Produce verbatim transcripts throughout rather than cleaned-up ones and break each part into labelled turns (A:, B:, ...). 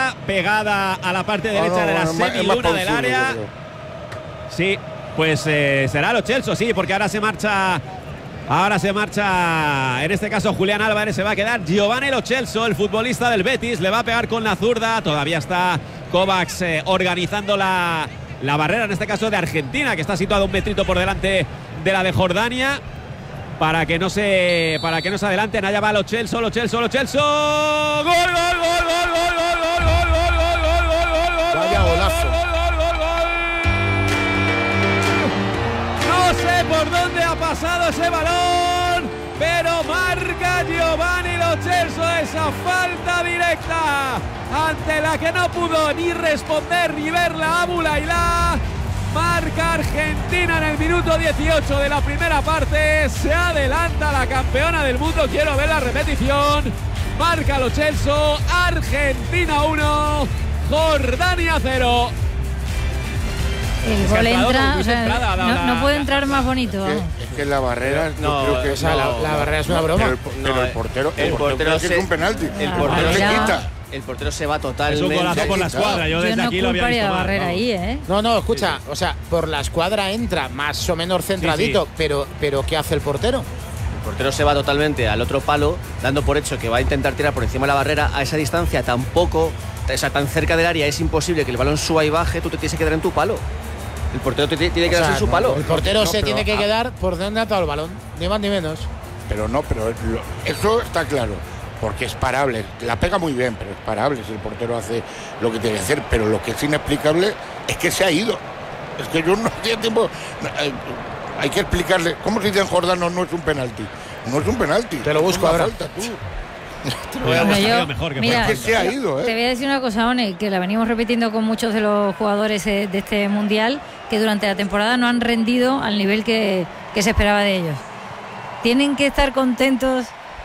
A: derecha, pegada a la parte derecha
B: no, no,
A: de la
B: no,
A: semiluna del área. Sí, pues eh, será Lo Celso, sí, porque ahora se marcha. Ahora se marcha, en este caso Julián Álvarez, se va a quedar Giovanni Lo Celso, el futbolista del Betis, le va a pegar con la zurda, todavía está Kovacs eh, organizando la, la barrera, en este caso de Argentina, que está situada un metrito por delante de la de Jordania, para que no se, para que no se adelanten. Allá va Lo Celso, Lo Celso, Lo Celso, gol, gol, gol, gol, gol, gol, gol, gol, gol, gol, gol, gol, gol, gol,
B: vaya golazo.
A: No sé por dónde ha pasado ese balón, pero marca Giovanni Lo Celso esa falta directa ante la que no pudo ni responder ni verla Abu Layla. Marca Argentina en el minuto dieciocho de la primera parte. Se adelanta la campeona del mundo. Quiero ver la repetición. Marca Lo Celso. Argentina uno, Jordania cero.
C: El gol entra, o sea, no, no puede entrar más bonito.
B: Es que, es que la barrera,
D: no,
B: yo creo que
D: o sea,
B: no,
D: la, la barrera es una broma.
B: Pero el, pero
D: no,
B: el portero, el,
D: el
B: portero,
D: portero
B: se,
D: se,
B: es un penalti.
D: El
C: Ah,
D: portero se
C: ya.
D: quita. El portero se va totalmente.
A: Es un golazo por la escuadra. Yo desde
C: Yo no
A: aquí lo había
C: culparía
A: visto
C: la
A: mal,
C: barrera
A: ¿no?
C: ahí, ¿eh?
D: No, no, escucha, o sea, por la escuadra entra más o menos centradito,
A: Sí, sí.
D: pero pero ¿qué hace el portero? El portero se va totalmente al otro palo, dando por hecho que va a intentar tirar por encima de la barrera. A esa distancia tampoco, o sea, tan cerca del área es imposible que el balón suba y baje. Tú te tienes que quedar en tu palo. El portero te tiene que
B: O
D: quedarse
B: sea,
D: en su
B: no,
D: palo.
B: no,
D: El portero
B: no,
D: se
B: pero,
D: tiene que
B: ah,
D: quedar por donde ha atado el balón, ni más ni menos.
B: Pero no, pero lo, eso está claro, porque es parable. La pega muy bien, pero es parable si el portero hace lo que tiene que hacer. Pero lo que es inexplicable es que se ha ido. Es que yo no tenía tiempo. No, hay, hay que explicarle. ¿Cómo se dice en Jordano no es un penalti? No es un penalti.
D: Te lo busco
B: es una
D: ahora.
B: Falta, tú.
C: Bueno, yo-
A: mejor que
C: mira,
B: Es que se ha ido, ¿eh?
C: te voy a decir una cosa, One, que la venimos repitiendo con muchos de los jugadores eh, de este mundial, que durante la temporada no han rendido al nivel que, que se esperaba de ellos. Tienen que estar contentos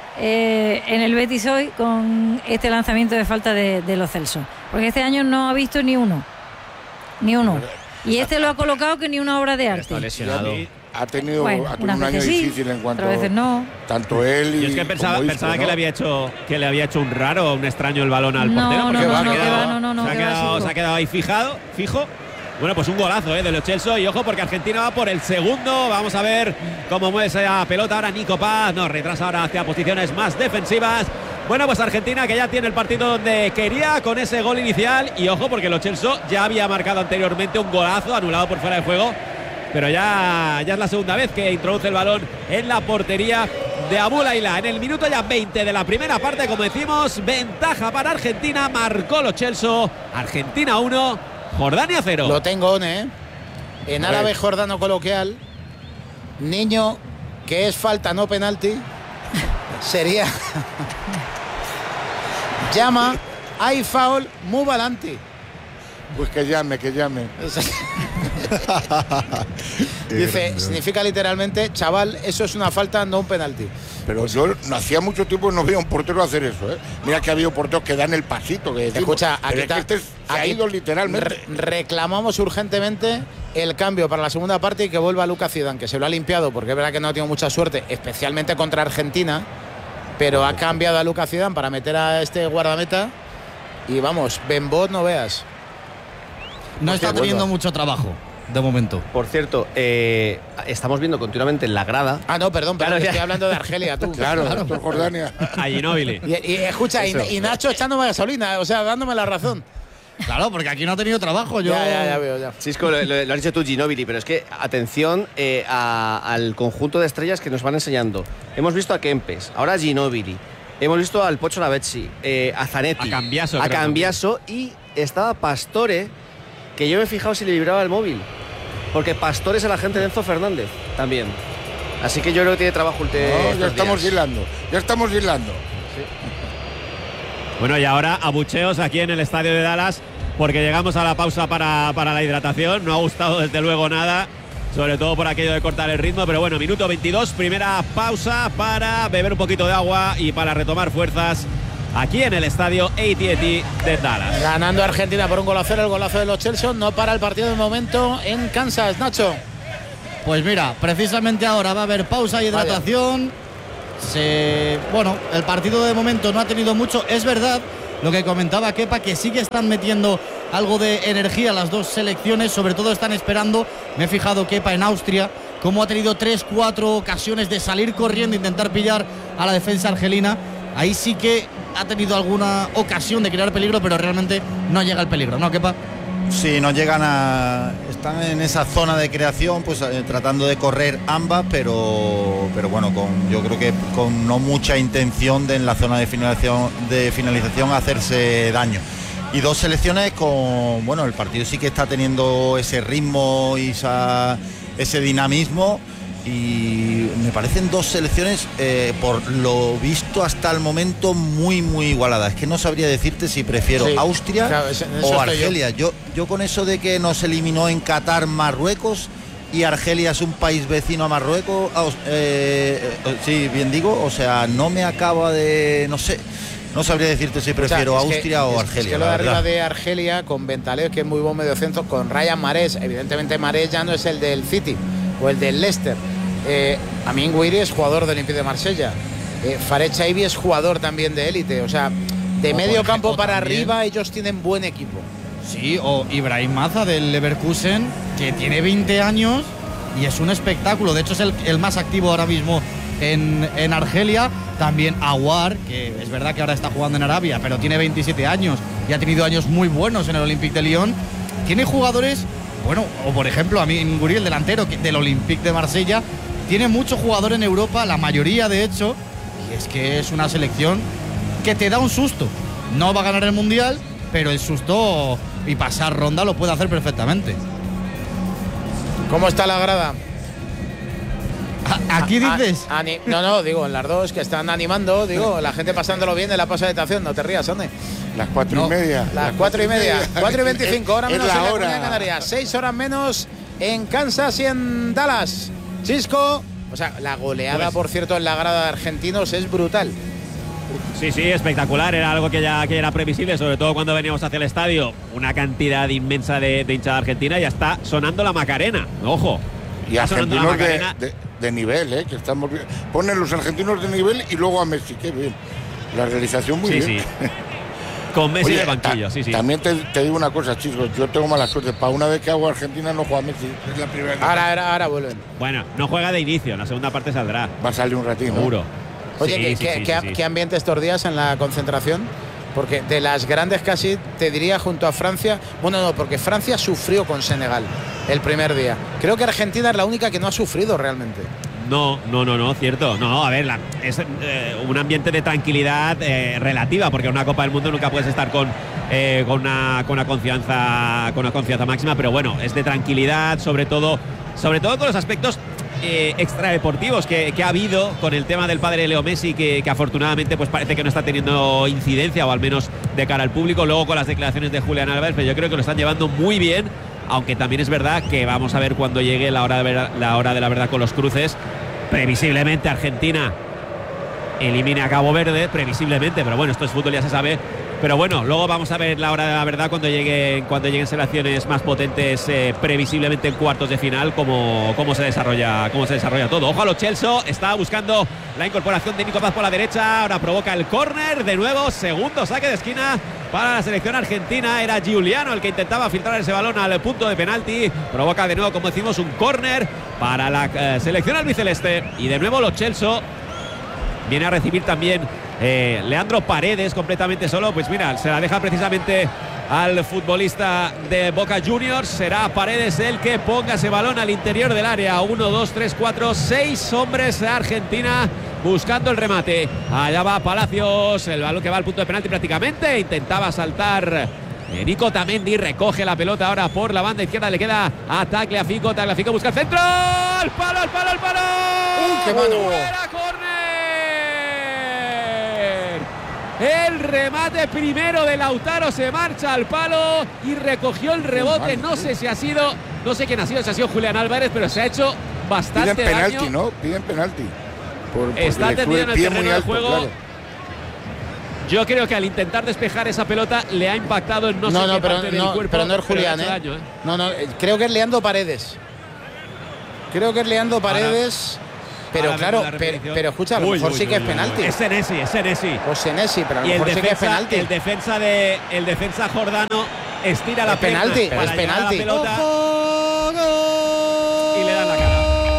C: eh, en el Betis hoy con este lanzamiento de falta de, de Lo Celso, porque este año no ha visto ni uno, ni uno. Y este lo ha colocado que ni una obra de
D: Está
C: arte.
D: lesionado.
B: Ha tenido,
C: Bueno,
B: ha tenido
C: unas
B: un año
C: veces sí,
B: difícil en cuanto
C: otras veces no.
B: tanto él y
A: Yo es que pensaba,
B: como Isco,
A: pensaba
B: ¿no?
A: que le había hecho que le había hecho un raro, un extraño el balón al
C: No,
A: portero.
C: no,
A: porque
B: no,
A: se ha
B: no,
A: quedado-
B: que va,
C: no, no, no,
A: se ha
C: que va,
A: quedado,
C: chico.
A: se ha quedado ahí fijado, fijo. Bueno, pues un golazo ¿eh? de Lo Celso, y ojo porque Argentina va por el segundo. Vamos a ver cómo mueve esa pelota ahora Nico Paz. No, retrasa ahora hacia posiciones más defensivas. Bueno, pues Argentina que ya tiene el partido donde quería con ese gol inicial. Y ojo porque Lo Celso ya había marcado anteriormente un golazo anulado por fuera de juego. Pero ya, ya es la segunda vez que introduce el balón en la portería de Abu Layla. En el minuto ya veinte de la primera parte, como decimos, ventaja para Argentina. Marcó Lo Celso. Argentina uno, Jordania cero.
D: Lo tengo, One, ¿eh? En
B: A
D: árabe
B: ver.
D: jordano coloquial, niño que es falta, no penalti, sería llama, hay foul, muy valante.
B: Pues que llame, que llame.
D: Dice, significa literalmente, chaval, eso es una falta, no un penalti.
B: Pero yo no hacía mucho tiempo no veía un portero hacer eso, ¿eh? Mira que ha habido porteros que dan el pasito, que decimos,
D: Escucha,
B: pero
D: aquí,
B: es que este se ha
D: aquí
B: ido literalmente.
D: re- reclamamos urgentemente el cambio para la segunda parte y que vuelva Lucas Zidane, que se lo ha limpiado, porque es verdad que no ha tenido mucha suerte, especialmente contra Argentina, pero ha cambiado a Lucas Zidane para meter a este guardameta y vamos, Benbot no veas.
E: No está teniendo mucho trabajo, de momento.
F: Por cierto, eh, estamos viendo continuamente en la grada.
D: Ah, no, perdón, perdón,
F: Claro,
D: que
F: ya.
D: estoy hablando de Argelia, tú.
B: Claro, esto es Jordania.
A: A Ginóbili.
D: Y, y escucha, y, y Nacho echándome gasolina, o sea, dándome la razón.
E: Claro, porque aquí no ha tenido trabajo. Yo...
D: Ya, ya, ya veo, ya.
F: Cisco, lo, lo- lo has dicho tú, Ginóbili, pero es que atención eh, a- al conjunto de estrellas que nos van enseñando. Hemos visto a Kempes, ahora a Ginóbili, hemos visto al Pocho Lavezzi, eh, a Zanetti,
A: A Cambiaso,
F: a
A: creo
F: Cambiaso, y estaba Pastore, que yo me he fijado si le vibraba el móvil, porque Pastore es el agente de Enzo Fernández también. Así que yo creo que tiene trabajo ulti-
B: No,
F: estos
B: ya estamos
F: días.
B: hilando, ya estamos hilando.
A: Bueno, y ahora abucheos aquí en el estadio de Dallas, porque llegamos a la pausa para, para la hidratación. No ha gustado desde luego nada, sobre todo por aquello de cortar el ritmo. Pero bueno, minuto veintidós, primera pausa para beber un poquito de agua y para retomar fuerzas aquí en el estadio A T and T de Dallas.
D: Ganando Argentina por un gol a cero, el golazo de los Chelsea. No para el partido de momento en Kansas, Nacho.
E: Pues mira, precisamente ahora va a haber pausa y hidratación. Se, bueno, el partido de momento no ha tenido mucho. Es verdad lo que comentaba Kepa, que sí que están metiendo algo de energía las dos selecciones, sobre todo están esperando, me he fijado Kepa en Austria, cómo ha tenido tres, cuatro ocasiones de salir corriendo, intentar pillar a la defensa argelina. Ahí sí que ha tenido alguna ocasión de crear peligro, pero realmente no llega el peligro, ¿no, Kepa?
G: Sí, no llegan a... Están en esa zona de creación, pues eh, tratando de correr ambas, pero pero bueno, con yo creo que con no mucha intención de en la zona de finalización, de finalización hacerse daño. Y dos selecciones con... Bueno, el partido sí que está teniendo ese ritmo y esa, ese dinamismo, y me parecen dos selecciones eh, por lo visto hasta el momento muy muy igualadas. Es que no sabría decirte si prefiero sí, Austria claro, eso, eso o Argelia. Yo. yo yo con eso de que nos eliminó en Qatar Marruecos y Argelia es un país vecino a Marruecos, eh, eh, sí, bien digo, o sea, no me acaba de, no sé, no sabría decirte si prefiero o sea, Austria que, o Argelia.
D: Es que lo de arriba de Argelia con Bentaleb, que es muy buen mediocentro, con Ryan Mahrez, evidentemente Mahrez ya no es el del City o el del Leicester. Eh, Amin Gouiri es jugador del Olympique de Marsella. Eh, Farid Chaibi es jugador también de élite. O sea, de o medio campo para también. Arriba ellos tienen buen equipo.
E: Sí, o Ibrahim Maza del Leverkusen, que tiene veinte años y es un espectáculo. De hecho, es el, el más activo ahora mismo en, en Argelia. También Aouar, que es verdad que ahora está jugando en Arabia, pero tiene veintisiete años y ha tenido años muy buenos en el Olympique de Lyon. Tiene jugadores, bueno, o por ejemplo, Amin Gouiri, el delantero del Olympique de Marsella. Tiene mucho jugador en Europa, la mayoría de hecho, y es que es una selección que te da un susto. No va a ganar el Mundial, pero el susto y pasar ronda lo puede hacer perfectamente.
D: ¿Cómo está la grada?
E: ¿Aquí dices?
D: A, a, no, no, digo, en las dos que están animando, digo, la gente pasándolo bien de la pasada de estación, no te rías, ¿dónde?
B: Las cuatro no, y media.
D: Las, las cuatro y media, cuatro y veinticinco, hora menos en la Comunidad de Canarias, seis horas menos en Kansas y en Dallas. Chisco, o sea, la goleada, pues, por cierto, en la grada de argentinos es brutal.
A: Sí, sí, espectacular. Era algo que ya que era previsible, sobre todo cuando veníamos hacia el estadio. Una cantidad inmensa de, de hinchada argentina. Ya está sonando la Macarena. Ojo.
B: Y argentinos de, de, de nivel, ¿eh? Que estamos, ponen los argentinos de nivel y luego a Messi. Qué bien. La realización muy
A: sí,
B: bien.
A: Sí. Con Messi
B: Oye,
A: en el banquillo,
B: ta,
A: sí, sí.
B: También te, te digo una cosa, chicos, yo tengo mala suerte. Para una vez que hago Argentina no juega Messi. Es la primera vez.
D: Ahora, ahora, ahora vuelven.
A: Bueno, no juega de inicio, en la segunda parte saldrá.
B: Va a salir un ratito.
A: Seguro.
D: Oye,
A: sí,
D: ¿qué,
A: sí,
D: qué,
A: sí,
D: qué,
A: sí, sí.
D: ¿qué ambiente estos días en la concentración? Porque de las grandes casi, te diría, junto a Francia... Bueno, no, porque Francia sufrió con Senegal el primer día. Creo que Argentina es la única que no ha sufrido realmente.
A: No, no, no, no, cierto. No, a ver, la, es eh, un ambiente de tranquilidad eh, relativa, porque en una Copa del Mundo nunca puedes estar con, eh, con, una, con, una confianza, con una confianza máxima, pero bueno, es de tranquilidad, sobre todo, sobre todo con los aspectos eh, extradeportivos que, que ha habido con el tema del padre Leo Messi, que, que afortunadamente pues parece que no está teniendo incidencia, o al menos de cara al público. Luego con las declaraciones de Julián Álvarez, pero yo creo que lo están llevando muy bien. Aunque también es verdad que vamos a ver cuando llegue la hora de, ver, la hora de la verdad con los cruces. Previsiblemente Argentina elimine a Cabo Verde, previsiblemente, pero bueno, esto es fútbol, ya se sabe. Pero bueno, luego vamos a ver la hora de la verdad cuando lleguen, cuando lleguen selecciones más potentes, eh, previsiblemente en cuartos de final, cómo, cómo se desarrolla, cómo se desarrolla todo. Ojo a Lo Celso, está buscando la incorporación de Nico Paz por la derecha, ahora provoca el córner, de nuevo, segundo saque de esquina para la selección argentina. Era Giuliano el que intentaba filtrar ese balón al punto de penalti, provoca de nuevo, como decimos, un córner para la eh, selección albiceleste. Y de nuevo Lo Celso viene a recibir también eh, Leandro Paredes completamente solo. Pues mira, se la deja precisamente al futbolista de Boca Juniors. Será Paredes el que ponga ese balón al interior del área. Uno, dos, tres, cuatro, seis hombres de Argentina buscando el remate. Allá va Palacios, el balón que va al punto de penalti prácticamente. Intentaba saltar eh, Nico Otamendi, recoge la pelota ahora por la banda izquierda. Le queda a Tagliafico. Tagliafico busca el centro. ¡Al palo, al palo, al palo!
D: ¡Uh, qué mano!
A: ¡Fuera, córner! El remate primero de Lautaro, se marcha al palo y recogió el rebote. No sé si ha sido, no sé quién ha sido, si ha sido Julián Álvarez, pero se ha hecho bastante
B: Piden penalti,
A: daño.
B: ¿no? Piden penalti. Por,
A: Está tendido en el terreno del
B: alto,
A: juego.
B: Claro.
A: Yo creo que al intentar despejar esa pelota le ha impactado en no,
D: no
A: sé
D: no,
A: qué
D: pero,
A: parte
D: no,
A: del cuerpo.
D: pero no es Julián,
A: pero
D: ¿eh?
A: daño, ¿eh?
D: No, no, creo que es Leandro Paredes. Creo que es Leandro Paredes. Pero
A: Ahora
D: claro,
A: vemos la
D: pero,
A: repetición.
D: pero escucha, a lo
A: Uy,
D: mejor
A: uy,
D: sí que
A: uy,
D: es
A: uy,
D: penalti.
A: uy. Es Senesi, es Senesi.
D: O Senesi, pero a lo
A: Y el
D: mejor sí que es
A: defensa,
D: penalti.
A: el defensa de el defensa Jordano estira la
D: Es penalti,
A: pierna para
D: es
A: llegar a la
D: penalti.
A: pelota
E: ¡Ojo! ¡Gol!
A: y le dan la cara.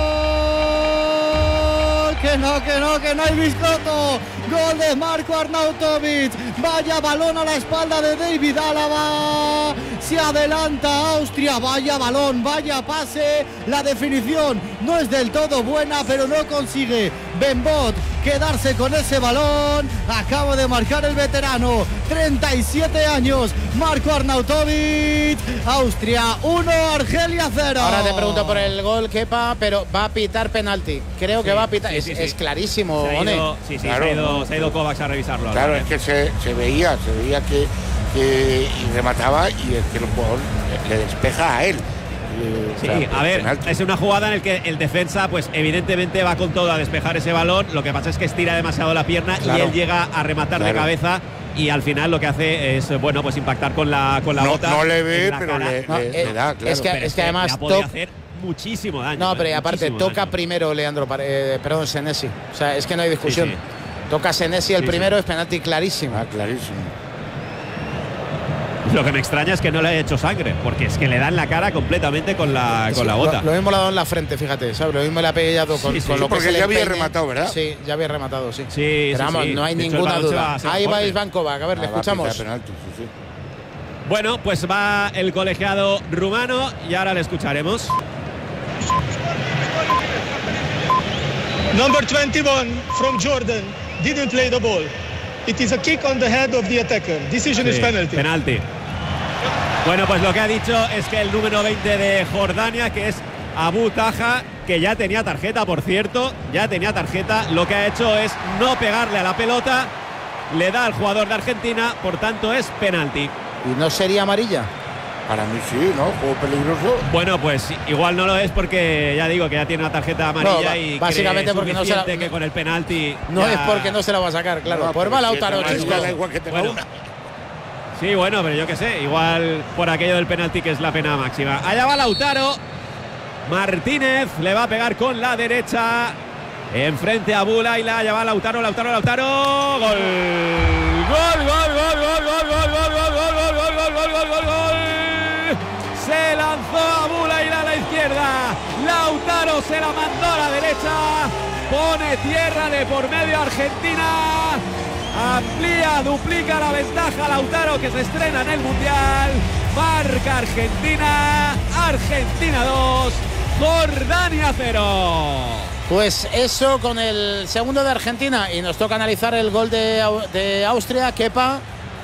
E: Que no, que no, que no hay biscotto. Gol de Marco Arnautovic. Vaya balón a la espalda de David Álava. Se adelanta Austria. Vaya balón, vaya pase. La definición no es del todo buena, pero no consigue Ben Bot quedarse con ese balón. Acaba de marcar el veterano. treinta y siete años. Marco Arnautovic. Austria uno, Argelia cero.
D: Ahora te pregunto por el gol, Kepa, pero va a pitar penalti. Creo que
A: Sí,
D: va a pitar.
A: sí,
D: es,
A: sí, sí.
D: es clarísimo,
A: Se ha
D: One.
A: ido, sí, sí,
B: Claro.
A: se ha ido, se ha ido Kovacs a revisarlo. ahora,
B: Claro,
A: ¿eh?
B: es que se, se veía, se veía que, que y remataba y es que el jugador le, le despeja a él. Eh,
A: Sí,
B: o sea,
A: a ver,
B: penalti.
A: es una jugada en la que el defensa, pues evidentemente va con todo a despejar ese balón. Lo que pasa es que estira demasiado la pierna
B: Claro.
A: y él llega a rematar
B: Claro.
A: de cabeza y al final lo que hace es, bueno, pues impactar con la con la
B: no,
A: bota.
B: no le
A: en
B: ve,
A: la
B: pero
A: cara.
B: le,
D: No,
B: le-
D: eh,
B: le da, claro.
D: es que-
A: Pero
D: es que además
A: le ha podido
D: toc-
A: hacer muchísimo daño.
D: No,
A: ¿eh?
D: pero y aparte
A: Muchísimo
D: toca
A: daño.
D: primero Leandro, Pare- eh, perdón, Senesi. O sea, es que no hay discusión.
A: Sí, sí.
D: Toca Senesi el
A: Sí,
D: primero,
A: sí.
D: es penalti clarísimo.
B: Ah, clarísimo.
A: Lo que me extraña es que no le haya hecho sangre, porque es que le dan la cara completamente con la, con
D: Sí,
A: la bota.
D: Lo, lo mismo le ha dado en la frente, fíjate, ¿sabes? Lo mismo le ha pegado con,
A: Sí, sí,
D: con lo que
B: porque
D: es el
B: ya había
D: empeine.
B: rematado, ¿verdad?
D: Sí, ya había rematado, sí.
A: Sí,
D: Pero
A: sí,
D: vamos,
A: sí.
D: no hay
A: De hecho, el
D: ninguna
A: balón se va-
D: duda.
A: se va
D: Ahí
A: fuerte.
D: va Iván Kovac, a ver, le
B: Ah, va a
D: escuchamos.
B: pitar penalti, sí, sí.
A: Bueno, pues va el colegiado rumano y ahora le escucharemos.
H: Number twenty-one from Jordan didn't play the ball. It is a kick on the head of the attacker. Decision is
A: Sí,
H: penalty.
A: penalti. Bueno, pues lo que ha dicho es que el número veinte de Jordania, que es Abu Taha, que ya tenía tarjeta, por cierto, ya tenía tarjeta, lo que ha hecho es no pegarle a la pelota, le da al jugador de Argentina, por tanto es penalti.
D: ¿Y no sería amarilla?
B: Para mí sí, ¿no? Juego peligroso.
A: Bueno, pues igual no lo es porque ya digo que ya tiene una tarjeta amarilla
D: No, ba-
A: y
D: básicamente
A: cree
D: porque no se la-
A: suficiente que con el penalti
D: No
A: ya-
D: es porque no se la va a sacar, claro.
B: No,
D: Por
B: pero
D: mal
B: si
D: Lautaro,
B: es amarilla,
D: chicos.
B: da igual que tenga
A: Bueno.
B: una.
A: Sí, bueno, pero yo qué sé, igual por aquello del penalti que es la pena máxima. Allá va Lautaro. Martínez le va a pegar con la derecha. Enfrente a Bula y la allá va Lautaro, Lautaro, Lautaro. Gol. Gol, gol, gol, gol, gol, gol, gol, gol, gol, gol, gol, gol, gol, gol, gol, gol. Se lanzó a Bula y a la izquierda. Lautaro se la mandó a la derecha. Pone tierra de por medio Argentina. Amplía, duplica la ventaja Lautaro, que se estrena en el Mundial. Marca Argentina. Argentina dos. Jordania cero.
D: Pues eso con el segundo de Argentina. Y nos toca analizar el gol de, Au- de Austria, Kepa.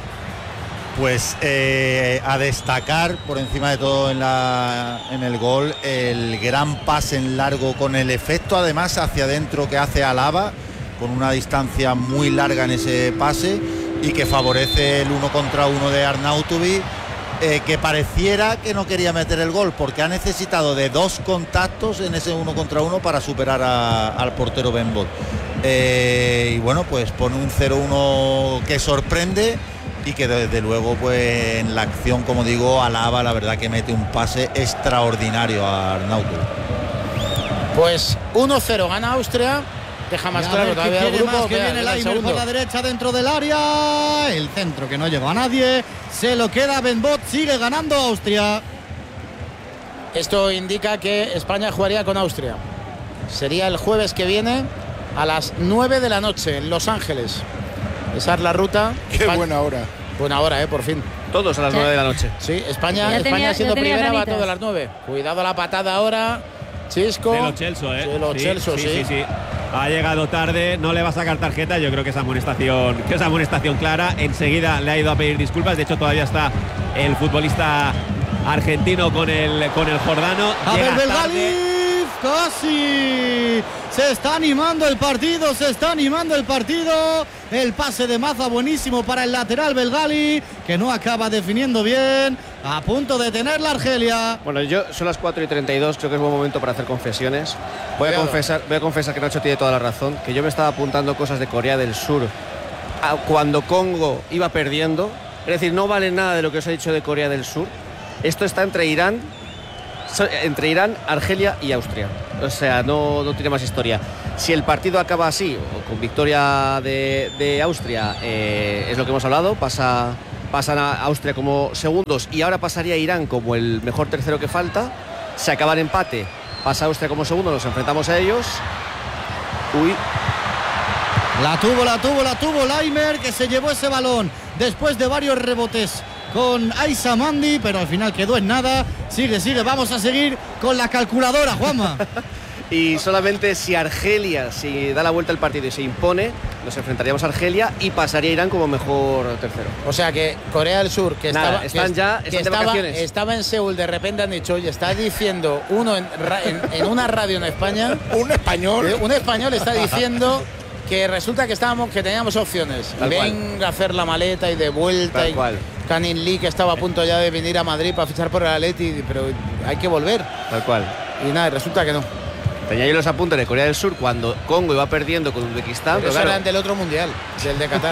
G: Pues eh, a destacar por encima de todo en, la, en el gol el gran pase en largo con el efecto además hacia adentro que hace Alaba, con una distancia muy larga en ese pase y que favorece el uno contra uno de Arnautovic, eh, que pareciera que no quería meter el gol porque ha necesitado de dos contactos en ese uno contra uno para superar a- al portero Ben Bot. Eh, y bueno, pues pone un cero uno que sorprende y que desde luego pues en la acción, como digo, Alaba la verdad que mete un pase extraordinario a Arnautovic.
D: Pues uno cero gana Austria. Deja más
E: Y a
D: claro
E: ver qué
D: todavía el
E: quiere
D: grupo.
E: más, que
D: Vea,
E: viene
D: mira el
E: Laimer por
D: segundo.
E: la derecha dentro del área. El centro que no llegó a nadie. Se lo queda Ben Bot. Sigue ganando Austria.
D: Esto indica que España jugaría con Austria. Sería el jueves que viene a las nueve de la noche en Los Ángeles. Esa es la ruta.
B: Qué
D: Espa-
B: buena hora.
D: Buena hora, eh, por fin.
F: Todos a las
C: Sí.
F: nueve de la noche.
D: Sí, España,
C: Ya
D: España
C: tenía-
D: siendo
C: ya tenía
D: primera va
C: ganitas.
D: todo a las nueve. Cuidado la patada ahora. Chisco.
A: De los Chelsea, ¿eh?
D: De los Chelsea, sí.
A: sí, sí. Ha llegado tarde, no le va a sacar tarjeta. Yo creo que es amonestación, que es amonestación clara. Enseguida le ha ido a pedir disculpas. De hecho, todavía está el futbolista argentino con el, con el jordano.
E: A
A: Llega
E: ver,
A: tarde.
E: Belgalif, casi. Se está animando el partido, se está animando el partido. El pase de Maza buenísimo para el lateral Belgali, que no acaba definiendo bien. A punto de tener la Argelia.
F: Bueno, yo son las cuatro y treinta y dos, creo que es buen momento para hacer confesiones. Voy a
D: Cuidado.
F: confesar, voy a confesar que Nacho tiene toda la razón, que yo me estaba apuntando cosas de Corea del Sur a- cuando Congo iba perdiendo. Es decir, no vale nada de lo que os he dicho de Corea del Sur. Esto está entre Irán, so- entre Irán, Argelia y Austria. O sea, no, no tiene más historia. Si el partido acaba así, o con victoria de, de Austria, eh, es lo que hemos hablado, pasa, pasan a Austria como segundos y ahora pasaría Irán como el mejor tercero que falta. Se acaba el empate, pasa Austria como segundo, nos enfrentamos a ellos. Uy.
E: La tuvo, la tuvo, la tuvo Laimer, que se llevó ese balón después de varios rebotes con Aissa Mandi, pero al final quedó en nada. Sigue, sigue, vamos a seguir con la calculadora, Juanma.
F: Y solamente si Argelia, si da la vuelta al partido y se impone, nos enfrentaríamos a Argelia y pasaría Irán como mejor tercero.
D: O sea que Corea del Sur, que
F: Nada,
D: estaba,
F: están
D: que,
F: ya,
D: que
F: están de
D: estaba,
F: vacaciones.
D: estaba en Seúl, de repente han dicho, oye, está diciendo uno en, ra- en, en una radio en España,
B: Un español.
D: eh, un español está diciendo que resulta que estábamos, que teníamos opciones.
F: Tal cual.
D: Venga a hacer la maleta y de vuelta.
F: Tal
D: y
F: cual.
D: Canin Lee, que estaba a punto ya de venir a Madrid para fichar por el Atleti, pero hay que volver.
F: Tal cual.
D: Y nada, resulta que no.
F: Tenía yo los apuntes de Corea del Sur cuando Congo iba perdiendo con Uzbekistán.
D: Pero
F: Pero
D: eso
F: claro,
D: era del otro mundial, del de Qatar.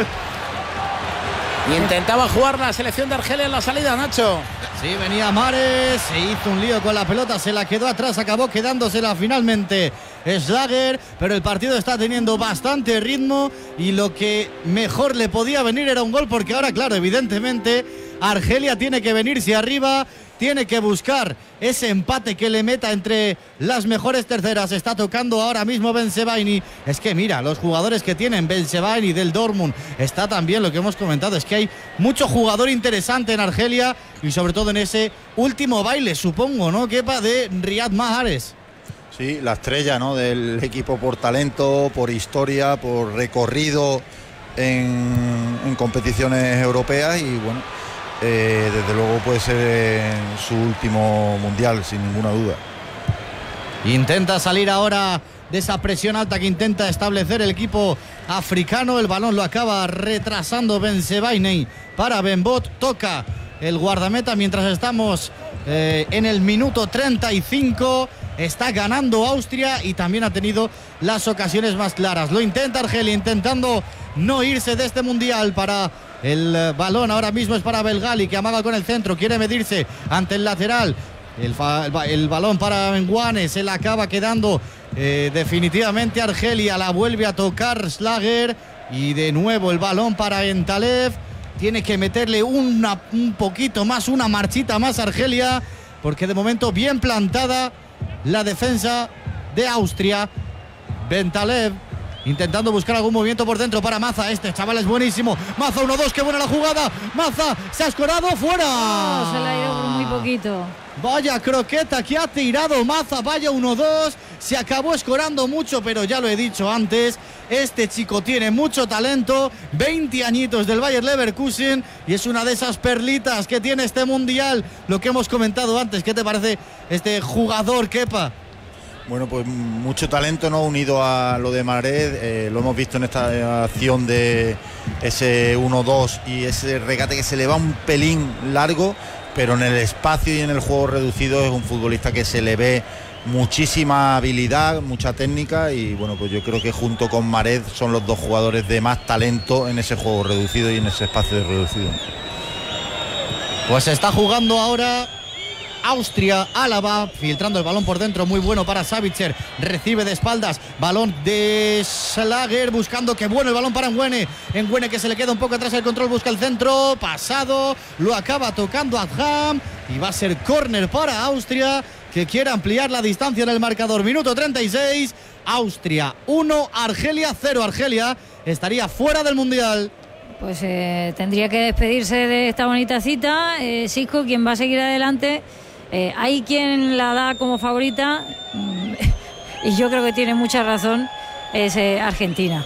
D: Y intentaba jugar la selección de Argelia en la salida, Nacho.
E: Sí, venía Mares, se hizo un lío con la pelota, se la quedó atrás, acabó quedándosela finalmente Schlager, pero el partido está teniendo bastante ritmo y lo que mejor le podía venir era un gol, porque ahora, claro, evidentemente Argelia tiene que venirse arriba, tiene que buscar ese empate que le meta entre las mejores terceras. Está tocando ahora mismo Bensebaini. Es que mira, los jugadores que tienen Bensebaini del Dortmund, está también lo que hemos comentado, es que hay mucho jugador interesante en Argelia y sobre todo en ese último baile, supongo, ¿no? Kepa, de Riyad Mahrez.
G: Sí, la estrella, ¿no?, del equipo por talento, por historia, por recorrido en, en competiciones europeas y bueno, eh, desde luego puede ser eh, su último mundial, sin ninguna duda.
E: Intenta salir ahora de esa presión alta que intenta establecer el equipo africano. El balón lo acaba retrasando Bensebaini para Benbot. Toca el guardameta mientras estamos eh, en el minuto treinta y cinco. Está ganando Austria y también ha tenido las ocasiones más claras. Lo intenta Argelia, intentando no irse de este mundial. Para el eh, balón ahora mismo es para Belgali, que amaga con el centro, quiere medirse ante el lateral. El, fa, el, el balón para Menguane, se la acaba quedando eh, definitivamente Argelia. La vuelve a tocar Schlager y de nuevo el balón para Entalev. Tiene que meterle una, un poquito más, una marchita más Argelia, porque de momento bien plantada la defensa de Austria. Bentalev intentando buscar algún movimiento por dentro para Maza. Este chaval es buenísimo. Maza uno dos, qué buena la jugada. Maza se ha escorado, fuera.
C: Oh, se la ha ido por muy poquito.
E: Vaya croqueta que ha tirado Maza, vaya uno dos. Se acabó escorando mucho, pero ya lo he dicho antes, este chico tiene mucho talento, veinte añitos del Bayer Leverkusen y es una de esas perlitas que tiene este mundial. Lo que hemos comentado antes, ¿qué te parece este jugador, Kepa?
G: Bueno, pues mucho talento, ¿no?, unido a lo de Mahrez. Eh, lo hemos visto en esta acción de ese uno dos y ese regate que se le va un pelín largo, pero en el espacio y en el juego reducido es un futbolista que se le ve muchísima habilidad, mucha técnica y bueno, pues yo creo que junto con Mahrez son los dos jugadores de más talento en ese juego reducido y en ese espacio reducido.
E: Pues está jugando ahora Austria, Álava, filtrando el balón por dentro, muy bueno para Savitzer, recibe de espaldas, balón de Schlager, buscando que bueno el balón para Nguene, Nguene que se le queda un poco atrás el control, busca el centro, pasado, lo acaba tocando Adham y va a ser córner para Austria, que quiere ampliar la distancia en el marcador. Minuto treinta y seis, Austria uno, Argelia cero. Argelia estaría fuera del mundial.
C: Pues eh, tendría que despedirse de esta bonita cita. Eh, Sisco, quien va a seguir adelante. Eh, hay quien la da como favorita y yo creo que tiene mucha razón, es eh, Argentina.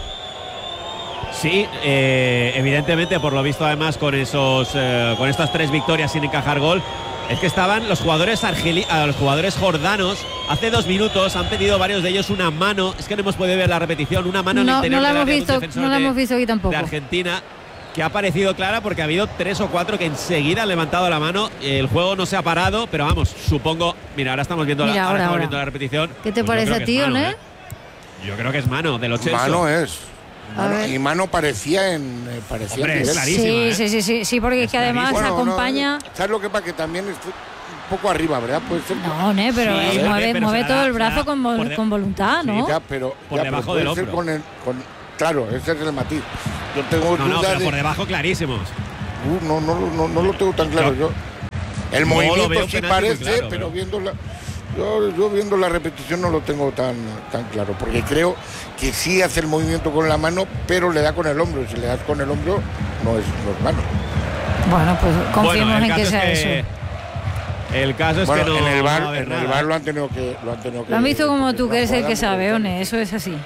A: Sí, eh, evidentemente, por lo visto, además con esos, eh, con estas tres victorias sin encajar gol, es que estaban los jugadores argeli a los jugadores jordanos hace dos minutos, han pedido varios de ellos una mano. Es que no hemos podido ver la repetición, una mano
C: no,
A: en el interior
C: no la
A: del
C: hemos
A: área de un
C: visto,
A: defensor
C: no la
A: de,
C: hemos visto aquí tampoco.
A: de Argentina, que ha parecido clara porque ha habido tres o cuatro que enseguida han levantado la mano. El juego no se ha parado, pero vamos, supongo. Mira, ahora estamos viendo,
C: Mira,
A: la, ahora
C: ahora,
A: estamos
C: ahora.
A: viendo la repetición.
C: ¿Qué te
A: Pues
C: parece a ti,
A: mano,
C: Oné?
A: ¿eh? Yo creo que es mano de los Chelsea.
B: Mano es.
C: A
B: Mano,
C: ver.
B: y mano parecía en eh, parecía
A: Hombre,
B: en
A: es
B: nivel.
A: clarísimo,
C: Sí,
A: ¿eh?
C: sí, sí, sí, sí, porque es que además
B: Bueno,
C: acompaña.
B: no, ¿sabes lo que pasa? Que también esto- poco arriba, ¿verdad? Puede ser.
C: No, ne, pero
A: Sí,
C: eh, mueve,
A: pero
C: mueve
A: se
C: todo
A: da-
C: el brazo
A: se da
C: con, vol-
A: por de-
C: con voluntad, ¿no?
B: Ya, pero,
A: Por
B: ya,
A: debajo
B: pero
A: del
B: puede ser
A: hombro.
B: con el, con, claro, ese es el matiz. Yo tengo
A: No, no,
B: dudas
A: pero
B: de.
A: por debajo clarísimos.
B: Uh, no, no, no, no lo tengo tan claro yo. El
A: Yo lo veo
B: movimiento
A: un
B: sí
A: penalti muy
B: parece,
A: claro,
B: pero,
A: pero-
B: viendo la, yo, yo viendo la repetición no lo tengo tan, tan claro, porque creo que sí hace el movimiento con la mano, pero le da con el hombro. Si le das con el hombro, no es, no es mano.
C: Bueno, pues confiemos
A: Bueno, el
C: en
A: caso
C: que
A: es
C: sea
A: que-
C: eso.
A: El caso es
B: Bueno,
A: que no,
B: en el
A: no
B: bar,
A: va a haber
B: en el
A: nada.
B: bar lo han tenido que, lo han tenido que.
C: Lo han visto como tú,
B: porque
C: que eres el
B: jugada
C: que
B: muy
C: sabe,
B: bien.
C: One, eso es así.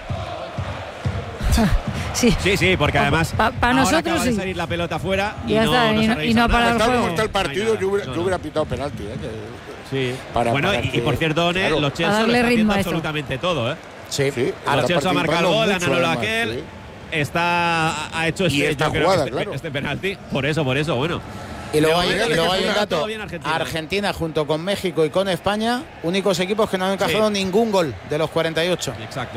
C: Sí.
A: Sí, sí, porque además
C: Pa- pa
A: ahora
C: nosotros
A: acaba de
C: sí.
A: salir la pelota fuera y
C: Ya
A: no,
C: está,
A: no
C: y
A: se
C: no-
A: ha
C: y
A: revisado
C: no
A: nada.
C: para el
B: Tal
C: juego.
B: como está el
A: No hay
B: partido,
A: nada.
B: yo hubiera,
A: No,
B: yo
A: no.
B: hubiera pitado penalti. ¿eh? Que-
A: Sí.
B: Para-
A: bueno,
B: para
A: y,
B: que-
A: y por cierto, One,
B: claro.
A: los Chelsea
C: A
A: lo
C: darle
A: está
C: ritmo
A: haciendo
C: a esto.
A: absolutamente todo, ¿eh?
D: Sí.
B: Sí,
D: Ahora,
A: Los Chelsea ha marcado el
B: participando
A: gol, han
B: mucho,
A: anulado
B: además,
A: aquel.
B: sí.
A: Está, ha hecho
B: Y
A: este,
B: esta
A: yo creo
B: jugada,
A: que este,
B: claro.
A: este penalti. Por eso, por eso, bueno.
D: Y luego hay,
A: Pero
D: y luego
A: bueno,
D: hay un
A: está
D: dato.
A: todo bien Argentina.
D: Argentina junto con México y con España, únicos equipos que no han encajado
A: Sí.
D: ningún gol de los cuarenta y ocho.
A: Exacto.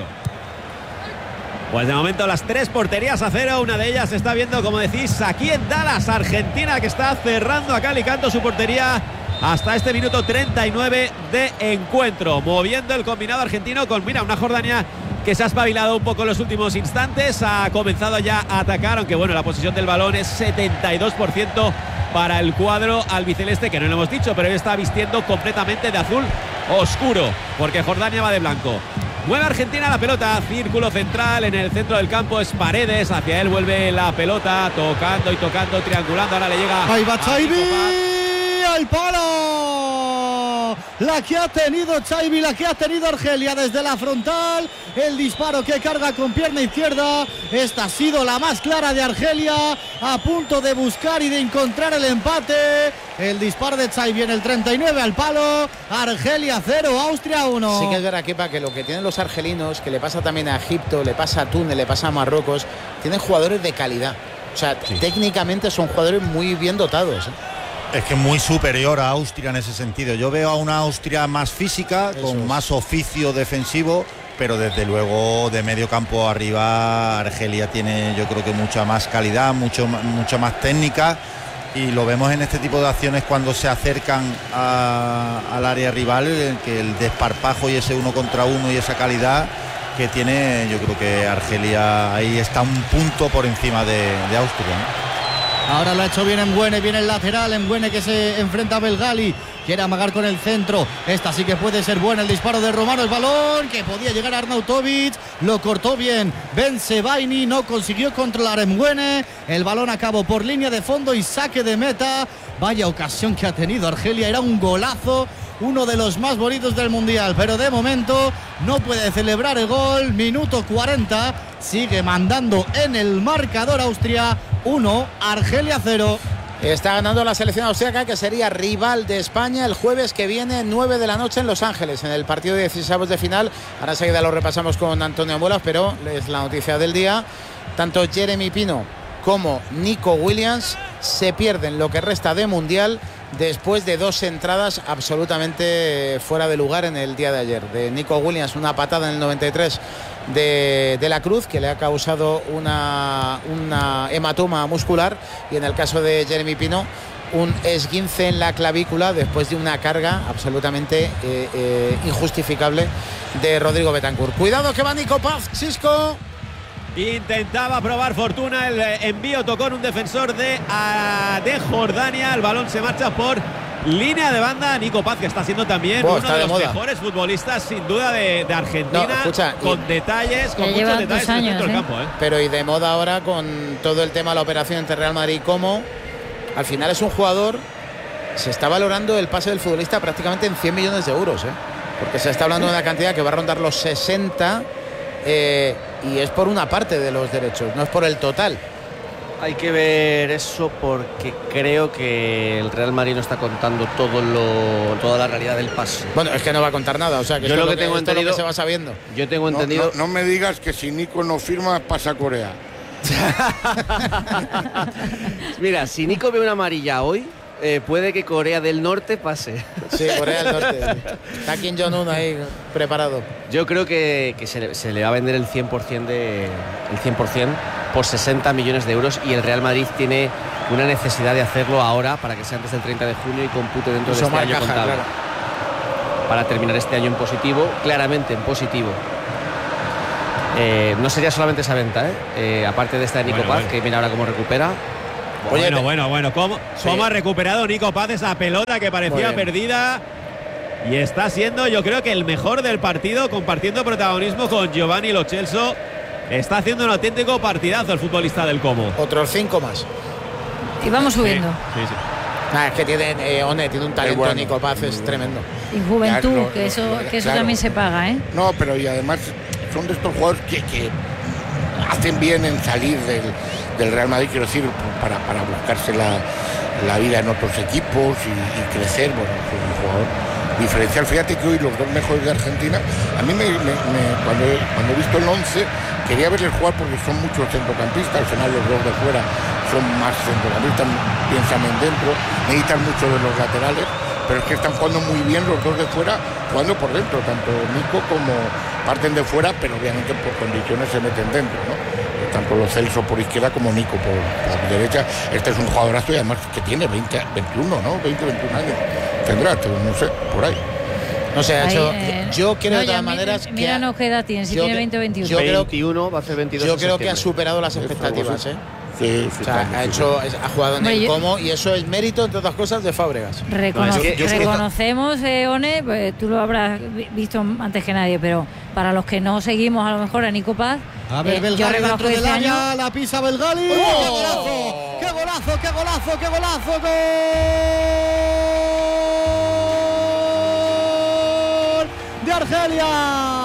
A: Pues de momento las tres porterías a cero. Una de ellas se está viendo, como decís, aquí en Dallas, Argentina, que está cerrando a cal y canto su portería hasta este minuto treinta y nueve de encuentro. Moviendo el combinado argentino con, mira, una Jordania que se ha espabilado un poco en los últimos instantes. Ha comenzado ya a atacar, aunque bueno, la posición del balón es setenta y dos por ciento para el cuadro albiceleste, que no lo hemos dicho, pero hoy está vistiendo completamente de azul oscuro, porque Jordania va de blanco. Mueve Argentina la pelota, círculo central, en el centro del campo es Paredes, hacia él vuelve la pelota, tocando y tocando, triangulando, ahora le llega
E: Ahí va
A: a
E: Chaibi,
A: Nico Paz.
E: al palo. La que ha tenido Chaibi, la que ha tenido Argelia desde la frontal. El disparo que carga con pierna izquierda. Esta ha sido la más clara de Argelia, a punto de buscar y de encontrar el empate. El disparo de Chaibi en el treinta y nueve al palo. Argelia cero, Austria uno.
D: Sí que es verdad, Kepa, que lo que tienen los argelinos, que le pasa también a Egipto, le pasa a Túnez, le pasa a Marruecos, tienen jugadores de calidad. O sea,
G: Sí.
D: técnicamente son jugadores muy bien dotados, ¿eh?
G: Es que es muy superior a Austria en ese sentido. Yo veo a una Austria más física,
D: Eso
G: con
D: es.
G: más oficio defensivo, pero desde luego de medio campo arriba Argelia tiene, yo creo que mucha más calidad, mucho, ma- mucha más técnica, y lo vemos en este tipo de acciones cuando se acercan a- al área rival, en que el desparpajo y ese uno contra uno y esa calidad que tiene, yo creo que Argelia ahí está un punto por encima de, de Austria, ¿no?
E: Ahora lo ha hecho bien Embuene, viene el lateral, Embuene que se enfrenta a Belgali, quiere amagar con el centro, esta sí que puede ser buena, el disparo de Romano, el balón que podía llegar a Arnautovic, lo cortó bien Ben Sebaini, no consiguió controlar Embuene, el balón acabó por línea de fondo y saque de meta. Vaya ocasión que ha tenido Argelia, era un golazo, uno de los más bonitos del Mundial, pero de momento no puede celebrar el gol. Minuto cuarenta, sigue mandando en el marcador Austria uno, Argelia cero.
D: Está ganando la selección austríaca, que sería rival de España el jueves que viene, nueve de la noche en Los Ángeles, en el partido de dieciséis de final. Ahora enseguida lo repasamos con Antonio Abuelas, pero es la noticia del día. Tanto Jeremy Pino como Nico Williams se pierden lo que resta de Mundial después de dos entradas absolutamente fuera de lugar en el día de ayer. De Nico Williams, una patada en el noventa y tres de, de la Cruz, que le ha causado una, una hematoma muscular, y en el caso de Jeremy Pino, un esguince en la clavícula después de una carga absolutamente eh, eh, injustificable de Rodrigo Betancourt. Cuidado que va Nico Paz, Xisco.
A: Intentaba probar fortuna, el envío tocó en un defensor de, a, de Jordania, el balón se marcha por línea de banda. Nico Paz, que está siendo también
D: Buah,
A: uno
D: está
A: de
D: de
A: los
D: moda.
A: mejores futbolistas sin duda de, de Argentina,
D: No, escucha,
A: con
D: y-
A: detalles, con
C: Ya
A: muchos
C: lleva
A: detalles
C: dos
A: en el centro
C: años,
A: del
C: ¿eh?
A: campo, ¿eh?
D: Pero y de moda ahora con todo el tema de la operación entre Real Madrid y Como. Al final es un jugador, se está valorando el pase del futbolista prácticamente en cien millones de euros, ¿eh? Porque se está hablando de una cantidad que va a rondar los sesenta, eh, y es por una parte de los derechos, no es por el total.
F: Hay que ver eso porque creo que el Real Madrid no está contando todo lo, toda la realidad del pase.
D: Bueno, es que no va a contar nada, o sea que
F: Yo
D: esto
F: lo
D: es
F: que tengo
D: esto es lo
F: entendido-
D: que se va sabiendo.
F: Yo tengo
B: No,
F: entendido...
B: no, no me digas que si Nico no firma, pasa a Corea.
F: Mira, si Nico ve una amarilla hoy, eh, puede que Corea del Norte pase.
D: Sí, Corea del Norte. Está Kim Jong-un ahí preparado.
F: Yo creo que, que se, le, se le va a vender el cien por ciento de, el cien por ciento por sesenta millones de euros y el Real Madrid tiene una necesidad de hacerlo ahora para que sea antes del treinta de junio y compute dentro de este año contable. Claro. Para terminar este año en positivo, claramente en positivo. Eh, no sería solamente esa venta, ¿eh? Eh, aparte de esta de Nico bueno, Paz, bueno. que mira ahora cómo recupera.
A: Bueno, Oye, bueno, bueno, ¿cómo, sí. ¿cómo ha recuperado Nico Paz esa pelota que parecía perdida? Y está siendo, yo creo que el mejor del partido, compartiendo protagonismo con Giovanni Lo Celso. Está haciendo un auténtico partidazo el futbolista del Como.
D: Otros cinco más.
C: Y vamos subiendo.
A: Sí, sí, sí.
D: Ah, es que tiene, eh, One, tiene un talento, bueno, Nico Paz, es tremendo.
C: Y juventud, ya, no, que eso, no, que eso claro. también se paga, ¿eh?
B: No, pero y además son de estos jugadores que, que hacen bien en salir del, del Real Madrid, quiero decir, para, para buscarse la, la vida en otros equipos y, y crecer. Bueno, es un jugador diferencial. Fíjate que hoy los dos mejores de Argentina, a mí me, me, me, cuando, he, cuando he visto el once, quería verles jugar porque son muchos centrocampistas, al final los dos de fuera son más centrocampistas, piensan en dentro, necesitan mucho de los laterales, pero es que están jugando muy bien los dos de fuera, jugando por dentro, tanto Nico como parten de fuera, pero obviamente por condiciones se meten dentro, ¿no? Tanto Lo Celso por izquierda como Nico por, por derecha. Este es un jugadorazo y además que tiene veinte, veintiuno, ¿no? veinte, veintiún años. Tendrá, no sé, por ahí.
D: No sé, ahí, hecho, eh, yo creo
C: no,
D: de todas
C: mi,
D: maneras.
C: Mira, que no, ¿qué edad tiene? Si tiene veinte o veintiuno.
D: Yo creo,
F: veintiuno, va a ser veintidós.
D: Yo creo que ha superado las expectativas, ¿eh?
B: Sí,
D: sí, o sea, ha, hecho, ha jugado en Hombre, el yo, Como y eso es mérito, entre otras cosas, de Fábregas.
C: Recono no, es que, reconocemos, eh, One, pues, tú lo habrás visto antes que nadie, pero para los que no seguimos a lo mejor a Nico Paz,
E: a ver, eh, Belgali yo reconozco este año la pisa Belgali.
D: ¡Oh!
E: ¡Qué golazo! ¡Qué golazo! ¡Qué golazo! ¡Gol de Argelia!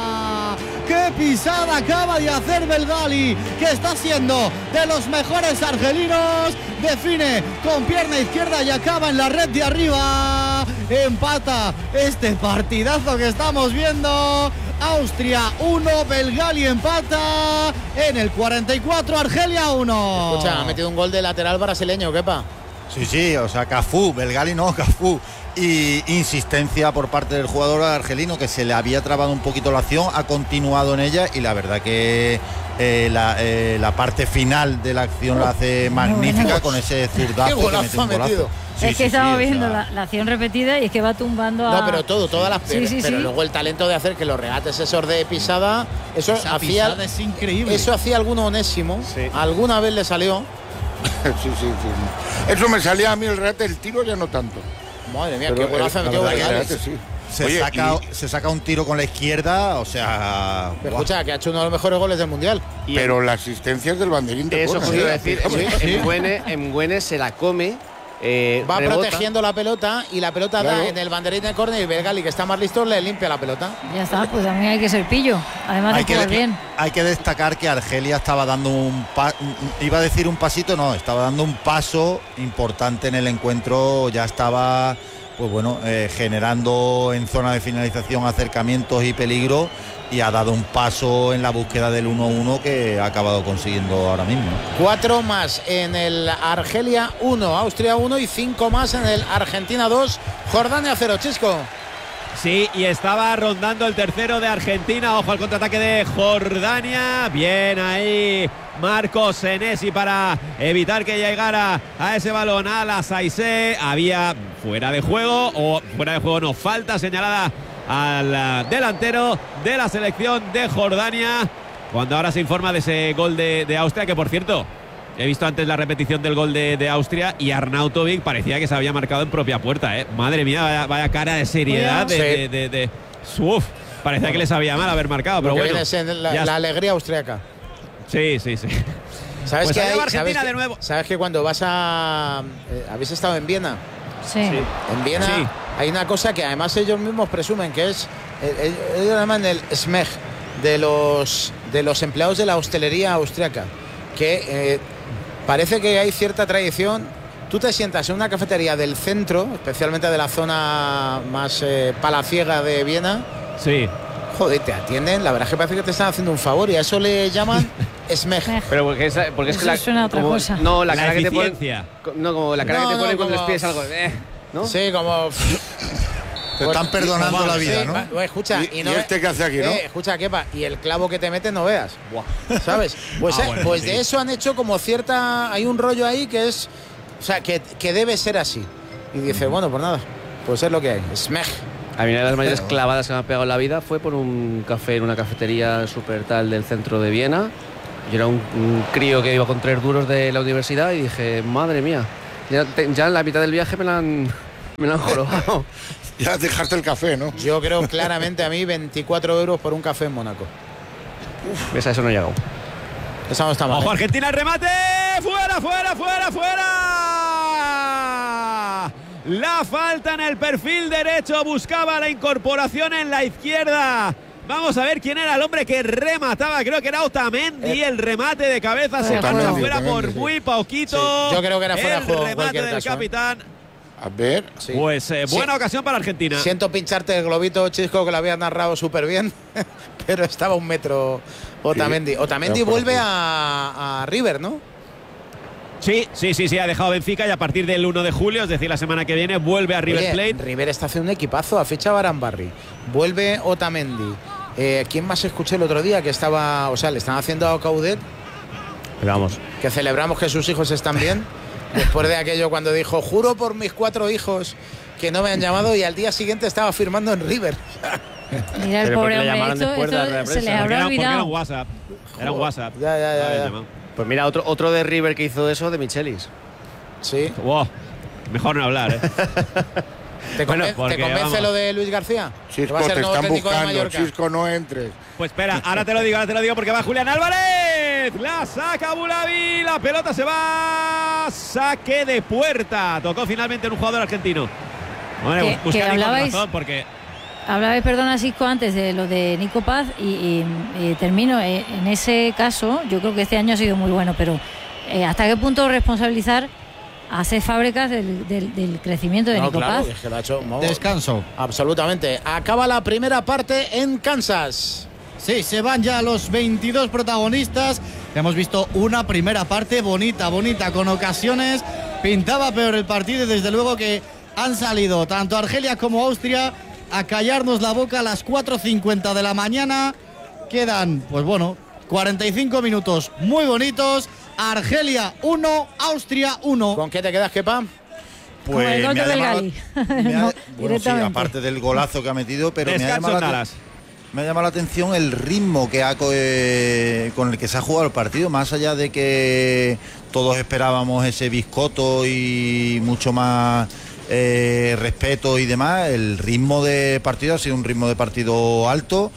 E: ¡Qué pisada acaba de hacer Belgali! Que está siendo de los mejores argelinos. Define con pierna izquierda y acaba en la red de arriba. Empata este partidazo que estamos viendo. Austria uno, Belgali empata en el cuarenta y cuatro, Argelia uno.
D: Escucha, ha metido un gol de lateral brasileño, ¿quepa?
G: Sí, sí, o sea, Cafú, Belgali no, Cafú. Y insistencia por parte del jugador argelino, que se le había trabado un poquito la acción, ha continuado en ella y la verdad que eh, la, eh, la parte final de la acción la hace magnífica con ese zurdazo que mete un golazo.
C: Sí, es que sí, estamos sí, viendo o sea... la, la acción repetida y es que va tumbando a...
D: No, pero todo, todas las... Sí, sí, pero sí. Luego el talento de hacer que los regates esos de pisada, eso
E: Esa
D: hacía...
E: Pisada es increíble.
D: Eso hacía alguno Onésimo, sí. Alguna vez le salió.
B: sí, sí, sí. Eso me salía a mí el regate, el tiro ya no tanto.
D: Madre mía, pero qué golazo metió Belgali.
G: Sí. Se, Oye, saca, y... se saca un tiro con la izquierda, o sea...
D: Escucha, que ha hecho uno de los mejores goles del Mundial.
B: Pero la asistencia es del banderín de
F: Eso podría decir, en Güene se la come. Eh,
D: va
F: rebota.
D: protegiendo la pelota y la pelota claro. da en el banderín de córner y Belgali, que está más listo, le limpia la pelota.
C: Ya está, pues también hay que ser pillo. Además de jugar bien.
G: Hay que destacar que Argelia estaba dando un pa iba a decir un pasito, no, estaba dando un paso importante en el encuentro. Ya estaba, pues bueno, eh, generando en zona de finalización acercamientos y peligro. Y ha dado un paso en la búsqueda del uno uno que ha acabado consiguiendo ahora mismo.
D: Cuatro más en el Argelia uno, Austria uno y cinco más en el Argentina dos, Jordania cero, Chisco.
A: Sí, y estaba rondando el tercero de Argentina. Ojo al contraataque de Jordania. Bien ahí Marcos Senesi para evitar que llegara a ese balón a la Saizé. Había fuera de juego, o fuera de juego no, falta señalada al delantero de la selección de Jordania, cuando ahora se informa de ese gol de, de Austria, que por cierto he visto antes la repetición del gol de, de Austria y Arnautovic parecía que se había marcado en propia puerta, ¿eh? Madre mía, vaya, vaya cara de seriedad de, de, de, de, de uf, parecía bueno, que le sabía mal haber marcado, pero bueno,
D: la, la alegría austriaca.
A: Sí, sí, sí.
D: ¿Sabes
A: pues
D: que hay,
A: Argentina
D: ¿sabes
A: de
D: que,
A: nuevo?
D: ¿Sabes que cuando vas a eh, habéis estado en Viena?
C: Sí. sí.
D: En Viena sí. Hay una cosa que además ellos mismos presumen, que es, ellos llaman el Smeg de los, de los empleados de la hostelería austriaca, que eh, parece que hay cierta tradición. Tú te sientas en una cafetería del centro, especialmente de la zona más eh, palaciega de Viena.
A: Sí.
D: Joder, te atienden, la verdad es que parece que te están haciendo un favor y a eso le llaman Smeg.
F: Pero porque es, porque es que la,
C: suena otra
F: como,
C: cosa.
F: No, la,
A: la
F: cara
A: eficiencia.
F: que te ponen, no, como la cara
D: no,
F: que te ponen
D: no,
F: cuando
D: como,
F: les pides algo, eh, ¿no?
D: Sí, como
G: Te están perdonando
D: Pues,
G: la vida,
D: sí,
G: ¿no?
D: va, escucha,
B: ¿Y,
D: y, no
B: y este qué hace aquí, no?
D: eh, escucha, Kepa, y el clavo que te mete no veas. ¿Sabes? Pues,
A: Ah,
D: eh,
A: bueno,
D: pues
A: sí.
D: de eso han hecho como cierta. Hay un rollo ahí que es. O sea, que, que debe ser así. Y dice, bueno, pues nada, pues es lo que hay. Smeg.
F: A mí una de las mayores clavadas que me ha pegado en la vida fue por un café en una cafetería súper tal del centro de Viena. Yo era un, un crío que iba con tres duros de la universidad y dije, madre mía, ya, te- ya en la mitad del viaje me la han, me la han jorobado.
B: Ya dejaste el café, ¿no?
D: Yo creo claramente a mí veinticuatro euros por un café en Mónaco.
F: Ves, a eso no he llegado.
D: Esa no está mal.
A: Ojo,
D: ¿eh?
A: Argentina, el remate. ¡Fuera, fuera, fuera, fuera! La falta en el perfil derecho. Buscaba la incorporación en la izquierda. Vamos a ver quién era el hombre que remataba. Creo que era Otamendi. El remate de cabeza se
C: Otamendi,
A: pasa fuera
B: Otamendi,
A: por
B: sí.
A: muy poquito.
D: Sí, yo creo que era fuera de
A: el
D: juego en
A: remate
D: cualquier
A: del
D: caso, ¿eh?
A: capitán.
B: A ver.
D: Sí.
A: Pues eh, buena
D: Sí.
A: ocasión para Argentina.
D: Siento pincharte el globito, Chisco, que lo habías narrado súper bien, pero estaba un metro Otamendi.
B: Sí,
D: Otamendi
B: era por
D: vuelve
B: aquí.
D: a, a River, ¿no?
A: Sí, sí, sí, sí, ha dejado Benfica y a partir del uno de julio, es decir, la semana que viene, vuelve a River
D: Oye,
A: Plate.
D: River está haciendo un equipazo, ha fichado a Arambarri, vuelve Otamendi. Eh, ¿Quién más escuché el otro día que estaba, o sea, le están haciendo a Caudet,
F: Pero vamos,
D: que celebramos que sus hijos están bien, después de aquello cuando dijo, juro por mis cuatro hijos que no me han llamado, y al día siguiente estaba firmando en River.
C: Mira el
F: Pero ¿por
C: pobre
F: qué le
C: hombre,
F: llamaron
C: esto,
F: después de la
C: esto
F: rueda de
C: se
F: prensa?
C: le
A: Porque
C: habrá
A: era, porque era
C: olvidado.
A: un WhatsApp. Era un WhatsApp.
D: Ya, ya, ya,
A: Lo habían
D: ya.
A: llamado.
F: pues mira, otro, otro de River que hizo eso, de Michelis.
D: Sí.
A: Wow, mejor no hablar, ¿eh?
D: ¿Te,
A: Bueno,
D: conven-
A: porque,
D: ¿te convence
A: vamos.
D: lo de Luis García? Que
B: Chisco,
D: va a ser
B: te
D: nuevo
B: están
D: técnico de
B: buscando.
D: Mallorca.
B: Chisco, no entres.
A: Pues espera, ahora te lo digo, ahora te lo digo porque va Julián Álvarez. La saca Bulavi, la pelota se va. Saque de puerta. Tocó finalmente en un jugador argentino. Bueno,
C: Que-
A: busca
C: que
A: Nico
C: hablabais-
A: razón porque
C: Hablabais, perdona, Cisco, antes de lo de Nico Paz y, y- y termino. eh, En ese caso, yo creo que este año ha sido muy bueno, pero eh, ¿hasta qué punto responsabilizar a Cesc Fábregas del, del- del crecimiento de
D: No,
C: Nico
D: claro,
C: Paz?
D: es que lo ha hecho, vamos,
E: Descanso.
D: absolutamente. Acaba la primera parte en Kansas.
E: Sí, se van ya los veintidós protagonistas. Hemos visto una primera parte bonita, bonita, con ocasiones. Pintaba peor el partido y desde luego que han salido tanto Argelia como Austria a callarnos la boca a las cuatro cincuenta de la mañana. Quedan, pues bueno, cuarenta y cinco minutos muy bonitos. Argelia uno, Austria uno.
D: ¿Con qué te quedas, Kepa?
C: Como el gol
G: me ha
C: de
G: llamado-
C: Belgali.
G: me ha-
C: No,
G: bueno, sí,
C: directamente.
G: aparte del golazo que ha metido, pero me ha,
A: descanso
G: llamado
A: en
G: la,
A: Dallas.
G: me ha llamado la atención el ritmo que ha co- eh, con el que se ha jugado el partido, más allá de que todos esperábamos ese biscoto y mucho más eh, respeto y demás. El ritmo de partido ha sido un ritmo de partido alto.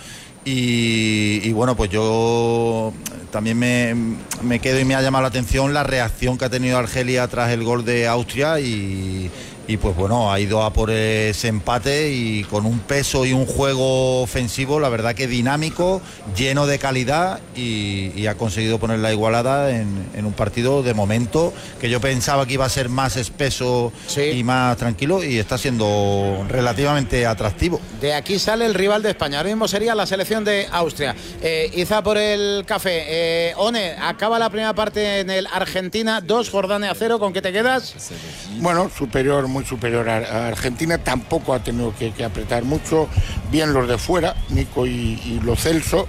G: Y, y bueno, pues yo también me, me quedo y me ha llamado la atención la reacción que ha tenido Argelia tras el gol de Austria y, y pues bueno, ha ido a por ese empate y con un peso y un juego ofensivo, la verdad que dinámico, lleno de calidad y, y ha conseguido poner la igualada en, en un partido de momento que yo pensaba que iba a ser más espeso
D: Sí.
G: y más tranquilo y está siendo relativamente atractivo.
D: De aquí sale el rival de España. Ahora mismo sería la selección de Austria. Eh, Iza por el café. Eh, One, acaba la primera parte en el Argentina dos, Jordania cero. ¿Con qué te quedas?
B: Bueno, superior, muy superior a a Argentina. Tampoco ha tenido que, que apretar mucho. Bien los de fuera, Nico y, y Lo Celso.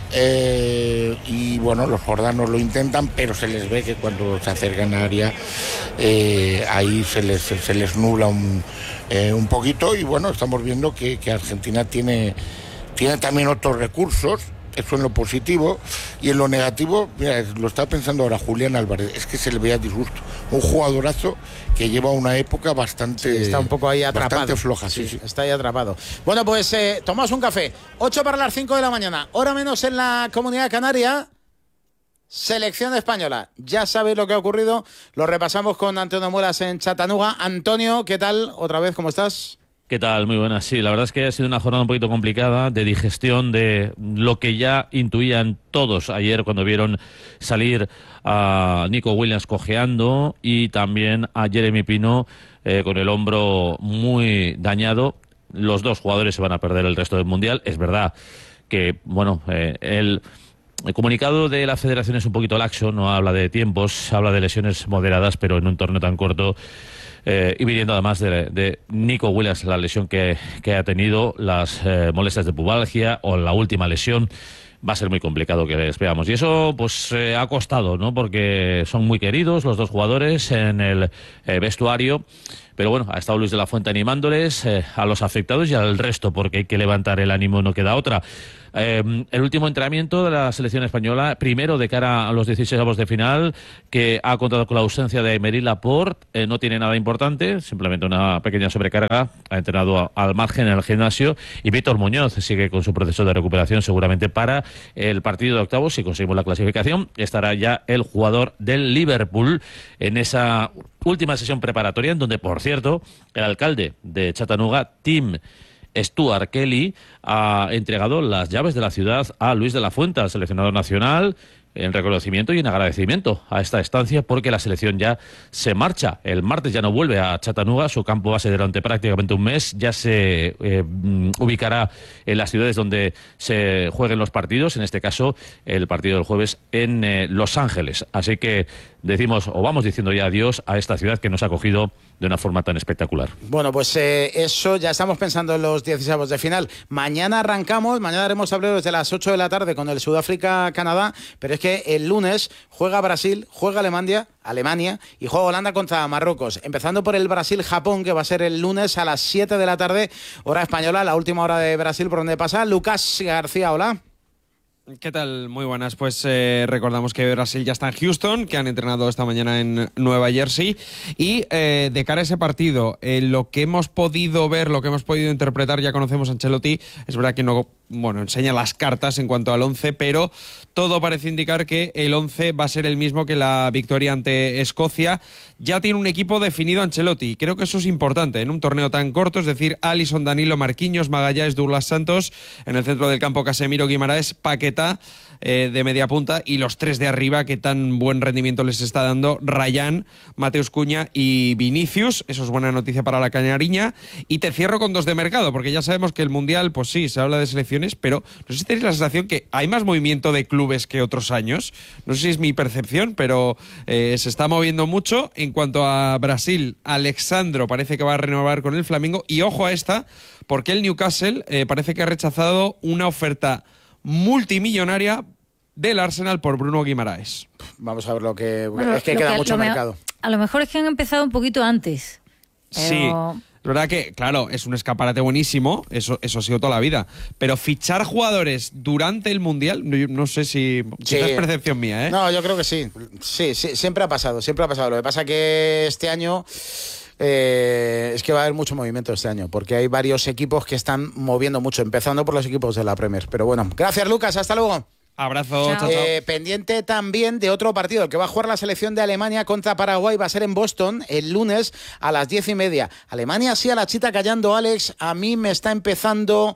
B: Eh, y bueno, los jordanos lo intentan, pero se les ve que cuando se acercan a área, eh, ahí se les, se les nubla un, eh, un poquito. Y bueno, estamos viendo que, que Argentina tiene, tiene también otros recursos. Eso en lo positivo. Y en lo negativo, mira, lo estaba pensando ahora Julián Álvarez, es que se le veía disgusto. Un jugadorazo que lleva una época bastante,
D: Está un poco ahí atrapado.
B: bastante floja, sí, sí.
D: Está ahí atrapado. Bueno, pues eh, tomamos un café. ocho para las cinco de la mañana. Hora menos en la Comunidad Canaria. Selección española. Ya sabéis lo que ha ocurrido. Lo repasamos con Antonio Muelas en Chattanooga. Antonio, ¿qué tal? Otra vez, ¿cómo estás?
I: ¿Qué tal? Muy buenas. Sí, la verdad es que ha sido una jornada un poquito complicada de digestión de lo que ya intuían todos ayer cuando vieron salir a Nico Williams cojeando y también a Jeremy Pino eh, con el hombro muy dañado. Los dos jugadores se van a perder el resto del Mundial. Es verdad que, bueno, eh, el... El comunicado de la federación es un poquito laxo, no habla de tiempos, habla de lesiones moderadas, pero en un torneo tan corto eh, y viniendo además de, de Nico Williams, la lesión que, que ha tenido, las eh, molestias de pubalgia o la última lesión, va a ser muy complicado que les veamos. Y eso pues eh, ha costado, ¿no? Porque son muy queridos los dos jugadores en el eh, vestuario. Pero bueno, ha estado Luis de la Fuente animándoles eh, a los afectados y al resto, porque hay que levantar el ánimo, no queda otra. Eh, el último entrenamiento de la selección española, primero de cara a los dieciséis de final, que ha contado con la ausencia de Aymeric Laporte, eh, no tiene nada importante, simplemente una pequeña sobrecarga, ha entrenado a, al margen en el gimnasio, y Víctor Muñoz sigue con su proceso de recuperación, seguramente para el partido de octavos, si conseguimos la clasificación, estará ya el jugador del Liverpool en esa última sesión preparatoria, en donde, por cierto, el alcalde de Chattanooga, Tim Stuart Kelly, ha entregado las llaves de la ciudad a Luis de la Fuente, al seleccionador nacional, en reconocimiento y en agradecimiento a esta estancia, porque la selección ya se marcha. El martes ya no vuelve a Chattanooga, su campo base durante prácticamente un mes, ya se eh, ubicará en las ciudades donde se jueguen los partidos, en este caso el partido del jueves en eh, Los Ángeles. Así que decimos, o vamos diciendo ya adiós a esta ciudad que nos ha acogido de una forma tan espectacular.
D: Bueno, pues eh, eso, ya estamos pensando en los dieciséis de final. Mañana arrancamos, mañana haremos tablero desde las ocho de la tarde con el Sudáfrica-Canadá, pero es que el lunes juega Brasil, juega Alemania, Alemania y juega Holanda contra Marruecos. Empezando por el Brasil-Japón, que va a ser el lunes a las siete de la tarde, hora española, la última hora de Brasil por donde pasa. Lucas García, hola.
J: ¿Qué tal? Muy buenas. Pues eh, recordamos que Brasil ya está en Houston, que han entrenado esta mañana en Nueva Jersey. Y eh, de cara a ese partido, eh, lo que hemos podido ver, lo que hemos podido interpretar, ya conocemos a Ancelotti. Es verdad que no, bueno, enseña las cartas en cuanto al once, pero todo parece indicar que el once va a ser el mismo que la victoria ante Escocia. Ya tiene un equipo definido Ancelotti. Creo que eso es importante en un torneo tan corto, es decir, Alisson, Danilo, Marquinhos, Magallanes, Douglas Santos, en el centro del campo Casemiro, Guimaraes, Paquetá eh, de media punta, y los tres de arriba que tan buen rendimiento les está dando, Rayán, Mateus Cunha y Vinicius. Eso es buena noticia para la Canariña. Y te cierro con dos de mercado, porque ya sabemos que el Mundial, pues sí, se habla de selecciones, pero no sé si tenéis la sensación que hay más movimiento de clubes que otros años. No sé si es mi percepción, pero eh, se está moviendo mucho. En cuanto a Brasil, Alexandro parece que va a renovar con el Flamengo, y ojo a esta, porque el Newcastle eh, parece que ha rechazado una oferta multimillonaria del Arsenal por Bruno Guimaraes.
D: Vamos a ver lo que...
C: Bueno,
D: es que queda
C: que
D: mucho
C: me,
D: mercado.
C: A lo mejor es que han empezado un poquito antes. Pero...
J: Sí, la verdad que, claro, es un escaparate buenísimo, eso, eso ha sido toda la vida, pero fichar jugadores durante el Mundial, no, no sé si...
D: Sí.
J: Esa es percepción mía, ¿eh?
D: No, yo creo que sí. Sí, sí, siempre ha pasado, siempre ha pasado. Lo que pasa que este año... Eh, es que va a haber mucho movimiento este año, porque hay varios equipos que están moviendo mucho, empezando por los equipos de la Premier. Pero bueno, gracias Lucas, hasta luego.
J: Abrazo, chao, chao.
D: Eh, pendiente también de otro partido, el que va a jugar la selección de Alemania contra Paraguay, va a ser en Boston el lunes a las diez y media. Alemania sí a la chita callando, Alex, a mí me está empezando,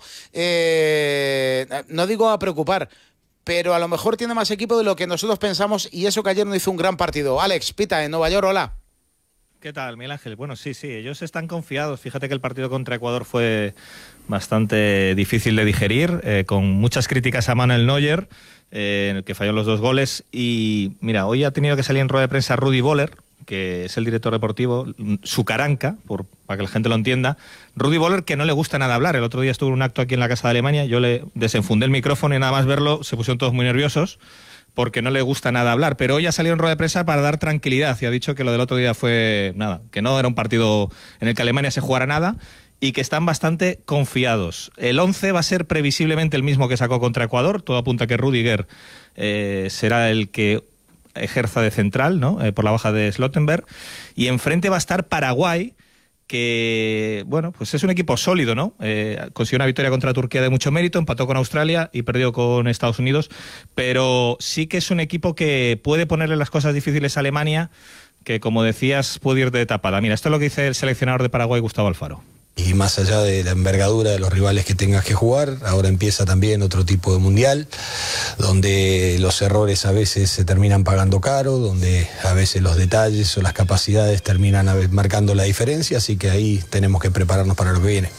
D: eh, no digo a preocupar, pero a lo mejor tiene más equipo de lo que nosotros pensamos, y eso que ayer no hizo un gran partido. Alex, Pita, en Nueva York, hola.
K: ¿Qué tal, Miguel Ángel? Bueno, sí, sí, ellos están confiados. Fíjate que el partido contra Ecuador fue bastante difícil de digerir, eh, con muchas críticas a Manuel Neuer, eh, en el que falló los dos goles. Y mira, hoy ha tenido que salir en rueda de prensa Rudi Völler, que es el director deportivo, su caranca, por, para que la gente lo entienda. Rudi Völler, que no le gusta nada hablar. El otro día estuvo en un acto aquí en la Casa de Alemania, yo le desenfundé el micrófono y nada más verlo se pusieron todos muy nerviosos, porque no le gusta nada hablar, pero hoy ha salido en rueda de prensa para dar tranquilidad y ha dicho que lo del otro día fue nada, que no era un partido en el que Alemania se jugara nada y que están bastante confiados. El once va a ser previsiblemente el mismo que sacó contra Ecuador, todo apunta a que Rüdiger eh, será el que ejerza de central, ¿no? Eh, por la baja de Slottenberg, y enfrente va a estar Paraguay, que, bueno, pues es un equipo sólido, ¿no? Eh, consiguió una victoria contra Turquía de mucho mérito, empató con Australia y perdió con Estados Unidos, pero sí que es un equipo que puede ponerle las cosas difíciles a Alemania, que, como decías, puede ir de tapada. Mira, esto es lo que dice el seleccionador de Paraguay, Gustavo Alfaro.
L: Y más allá de la envergadura de los rivales que tengas que jugar, ahora empieza también otro tipo de mundial, donde los errores a veces se terminan pagando caro, donde a veces los detalles o las capacidades terminan marcando la diferencia, así que ahí tenemos que prepararnos para lo que viene.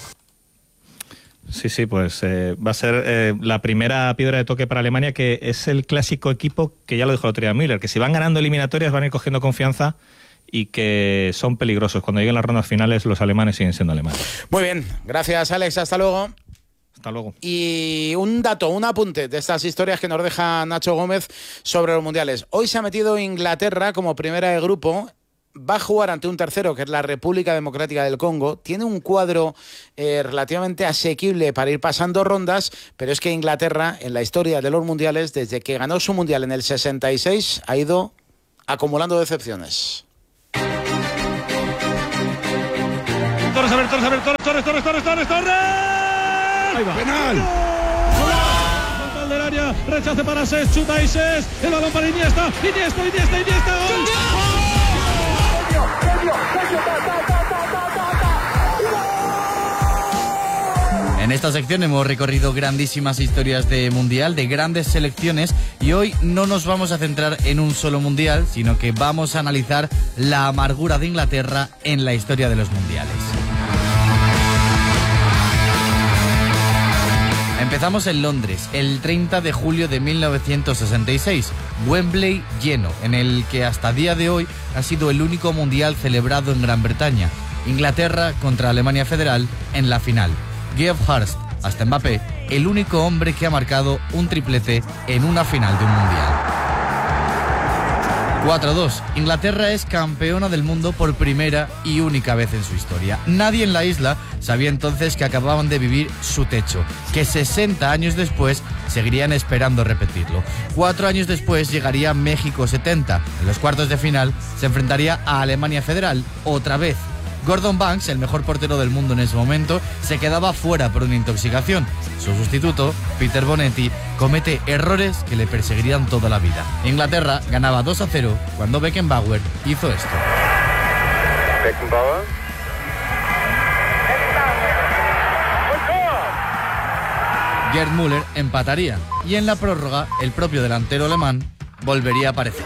K: Sí, sí, pues eh, va a ser eh, la primera piedra de toque para Alemania, que es el clásico equipo que ya lo dijo el otro día Müller, que si van ganando eliminatorias van a ir cogiendo confianza y que son peligrosos. Cuando lleguen las rondas finales, los alemanes siguen siendo alemanes.
D: Muy bien, gracias Alex, hasta luego.
K: Hasta luego.
D: Y un dato, un apunte de estas historias que nos deja Nacho Gómez sobre los mundiales. Hoy se ha metido Inglaterra como primera de grupo. Va a jugar ante un tercero, que es la República Democrática del Congo. Tiene un cuadro eh, relativamente asequible para ir pasando rondas, pero es que Inglaterra, en la historia de los mundiales, desde que ganó su mundial en el sesenta y seis, ha ido acumulando decepciones.
M: Torres, a ver, Torres, a ver, Torres, Torres, Torres, Torres, Torres, Torres. Ahí va. Penal. Gol del área, rechace para Ses, chuta y Ses, el balón para Iniesta, Iniesta, Iniesta, Iniesta, gol.
E: En esta sección hemos recorrido grandísimas historias de mundial, de grandes selecciones, y hoy no nos vamos a centrar en un solo mundial, sino que vamos a analizar la amargura de Inglaterra en la historia de los mundiales. Empezamos en Londres, el treinta de julio de mil novecientos sesenta y seis, Wembley lleno, en el que hasta día de hoy ha sido el único mundial celebrado en Gran Bretaña. Inglaterra contra Alemania Federal en la final. Geoff Hurst, hasta Mbappé, el único hombre que ha marcado un triplete en una final de un mundial. cuatro a dos. Inglaterra es campeona del mundo por primera y única vez en su historia. Nadie en la isla sabía entonces que acababan de vivir su techo, que sesenta años después seguirían esperando repetirlo. Cuatro años después llegaría México setenta. En los cuartos de final se enfrentaría a Alemania Federal otra vez. Gordon Banks, el mejor portero del mundo en ese momento, se quedaba fuera por una intoxicación. Su sustituto, Peter Bonetti, comete errores que le perseguirían toda la vida. Inglaterra ganaba dos a cero cuando Beckenbauer hizo esto.
N: Beckenbauer.
E: Gerd Müller empataría y en la prórroga el propio delantero alemán volvería a aparecer.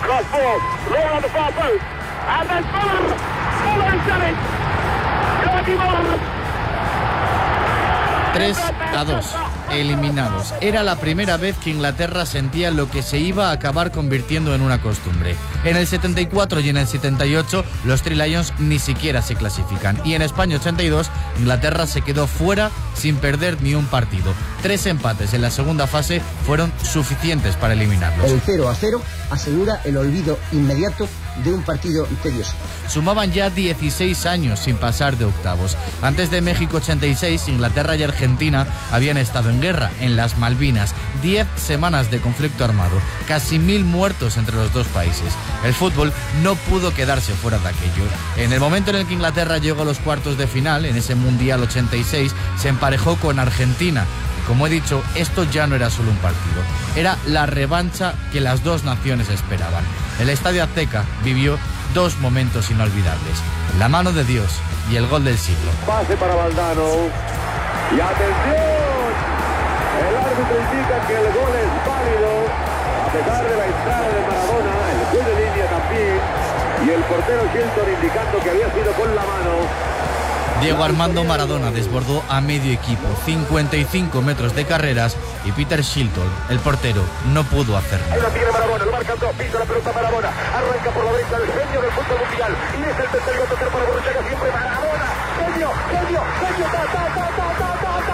E: tres a dos, eliminados. Era la primera vez que Inglaterra sentía lo que se iba a acabar convirtiendo en una costumbre. En el setenta y cuatro y en el setenta y ocho los Three Lions ni siquiera se clasifican. Y en España ochenta y dos, Inglaterra se quedó fuera sin perder ni un partido. Tres empates en la segunda fase fueron suficientes para eliminarlos.
O: El cero a cero asegura el olvido inmediato de un partido tedioso.
E: Sumaban ya dieciséis años sin pasar de octavos. Antes de México ochenta y seis, Inglaterra y Argentina habían estado en guerra, en las Malvinas. Diez semanas de conflicto armado, casi mil muertos entre los dos países. El fútbol no pudo quedarse fuera de aquello. En el momento en el que Inglaterra llegó a los cuartos de final, en ese Mundial ochenta y seis, se emparejó con Argentina. Como he dicho, esto ya no era solo un partido, era la revancha que las dos naciones esperaban. El Estadio Azteca vivió dos momentos inolvidables, la mano de Dios y el gol del siglo.
N: Pase para Valdano y atención, el árbitro indica que el gol es válido a pesar de la entrada de Maradona, el juez de línea también, y el portero Shilton indicando que había sido con la mano.
E: Diego Armando Maradona desbordó a medio equipo, cincuenta y cinco metros de carreras, y Peter Shilton, el portero, no pudo hacerlo.
N: Ahí la tiene Maradona, lo marcan dos, pisa la pelota Maradona, arranca por la derecha el genio del fútbol mundial, y es el tercero tocar para Borruchaga, siempre Maradona, genio, genio, genio, ta, ta, ta, ta, ta, ta, ta.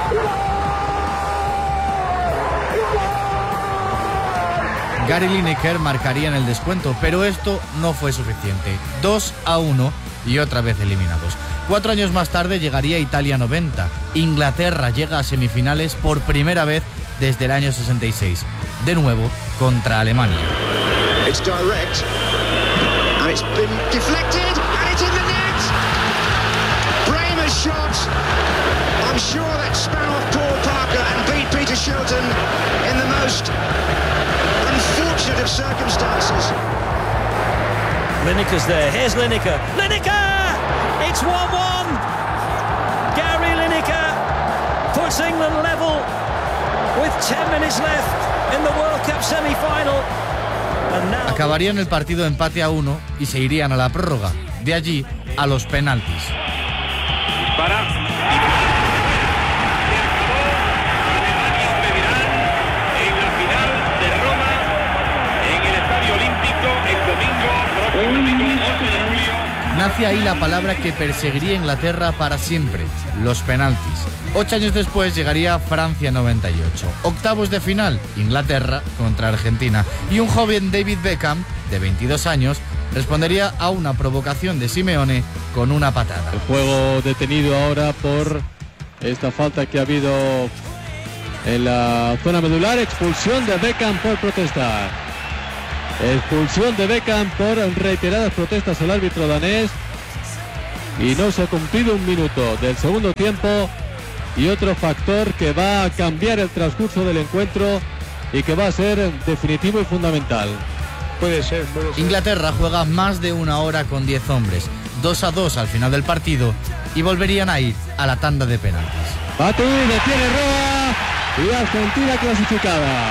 E: Gary Lineker marcaría en el descuento, pero esto no fue suficiente. dos a uno y otra vez eliminados. Cuatro años más tarde llegaría Italia noventa. Inglaterra llega a semifinales por primera vez desde el año sesenta y seis. De nuevo contra Alemania.
N: It's direct, and it's been deflected, and it's in the net. Bremer's shot. I'm sure that span off Paul Parker and beat Peter Shilton in the most unfortunate of circumstances.
P: Lineker's there. Here's Lineker. Lineker! It's one one. Gary Lineker puts England level with ten minutes left in the World Cup semi-final. Now...
E: Acabarían el partido empate a uno y se irían a la prórroga. De allí a los penaltis.
N: Para. El domingo, próximo domingo, ocho de julio.
E: nace ahí la palabra que perseguiría a Inglaterra para siempre, los penaltis. Ocho años después llegaría Francia noventa y ocho. Octavos de final, Inglaterra contra Argentina. Y un joven David Beckham, de veintidós años, respondería a una provocación de Simeone con una patada.
Q: El juego detenido ahora por esta falta que ha habido en la zona medular. Expulsión de Beckham por protestar. Expulsión de Beckham por reiteradas protestas al árbitro danés. Y no se ha cumplido un minuto del segundo tiempo. Y otro factor que va a cambiar el transcurso del encuentro y que va a ser definitivo y fundamental.
R: Puede ser, puede ser.
E: Inglaterra juega más de una hora con diez hombres, dos a dos al final del partido, y volverían a ir a la tanda de penaltis.
Q: Bati, detiene Roa y Argentina clasificada.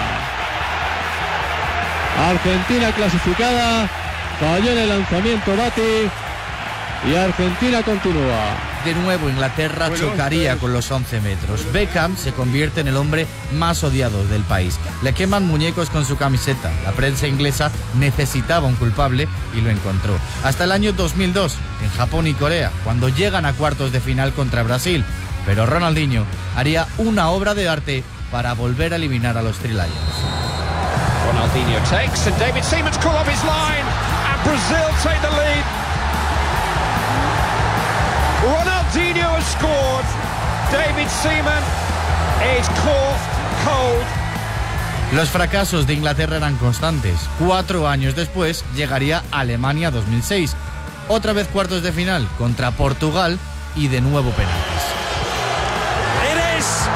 Q: Argentina clasificada, falló en el lanzamiento Bati y Argentina continúa.
E: De nuevo Inglaterra chocaría con los once metros. Beckham se convierte en el hombre más odiado del país. Le queman muñecos con su camiseta. La prensa inglesa necesitaba un culpable y lo encontró. Hasta el año dos mil dos, en Japón y Corea, cuando llegan a cuartos de final contra Brasil. Pero Ronaldinho haría una obra de arte para volver a eliminar a los Three Lions.
N: Ronaldinho takes and David Seaman's caught off his line and Brazil take the lead. Ronaldinho has scored. David Seaman is caught cold.
E: Los fracasos de Inglaterra eran constantes. Cuatro años después llegaría Alemania dos mil seis. Otra vez cuartos de final contra Portugal y de nuevo penaltis.
P: It is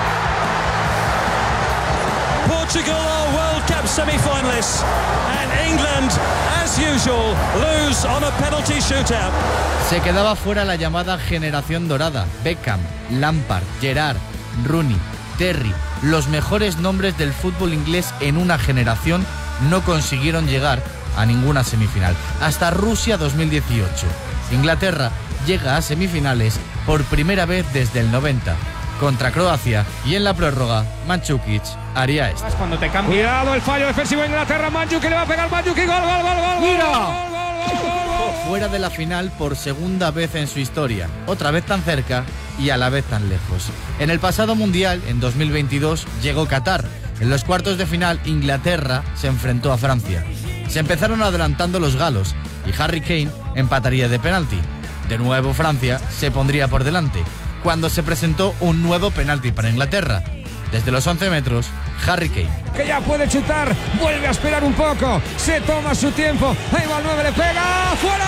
P: Portugal are World Cup semi-finalists and England, as usual, lose on a penalty shootout.
E: Se quedaba fuera la llamada generación dorada. Beckham, Lampard, Gerrard, Rooney, Terry, los mejores nombres del fútbol inglés en una generación, no consiguieron llegar a ninguna semifinal. Hasta Rusia dos mil dieciocho. Inglaterra llega a semifinales por primera vez desde el noventa. Contra Croacia, y en la prórroga, Mandžukić haría esto.
R: Cuando te cambia. Cuidado, el fallo defensivo de Inglaterra. Mandžukić le va a pegar. Mandžukić, gol, gol, gol, gol.
E: ¡Mira! Fuera de la final por segunda vez en su historia, otra vez tan cerca y a la vez tan lejos. En el pasado Mundial, en dos mil veintidós, llegó Qatar. En los cuartos de final, Inglaterra se enfrentó a Francia. Se empezaron adelantando los galos y Harry Kane empataría de penalti. De nuevo Francia se pondría por delante, cuando se presentó un nuevo penalti para Inglaterra. Desde los once metros, Harry Kane.
R: Que ya puede chutar, vuelve a esperar un poco, se toma su tiempo, ahí va el nueve, le pega, ¡fuera!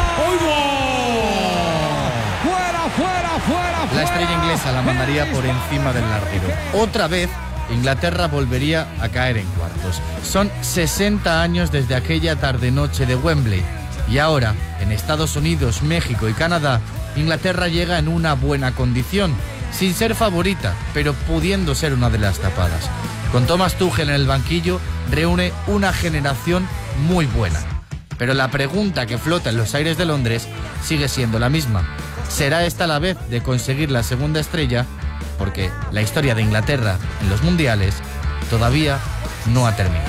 R: ¡Fuera, fuera, fuera, fuera!
E: La estrella inglesa la mandaría por encima del larguero. Otra vez, Inglaterra volvería a caer en cuartos. Son sesenta años desde aquella tarde-noche de Wembley. Y ahora, en Estados Unidos, México y Canadá, Inglaterra llega en una buena condición, sin ser favorita, pero pudiendo ser una de las tapadas. Con Thomas Tuchel en el banquillo, reúne una generación muy buena. Pero la pregunta que flota en los aires de Londres sigue siendo la misma. ¿Será esta la vez de conseguir la segunda estrella? Porque la historia de Inglaterra en los mundiales todavía no ha terminado.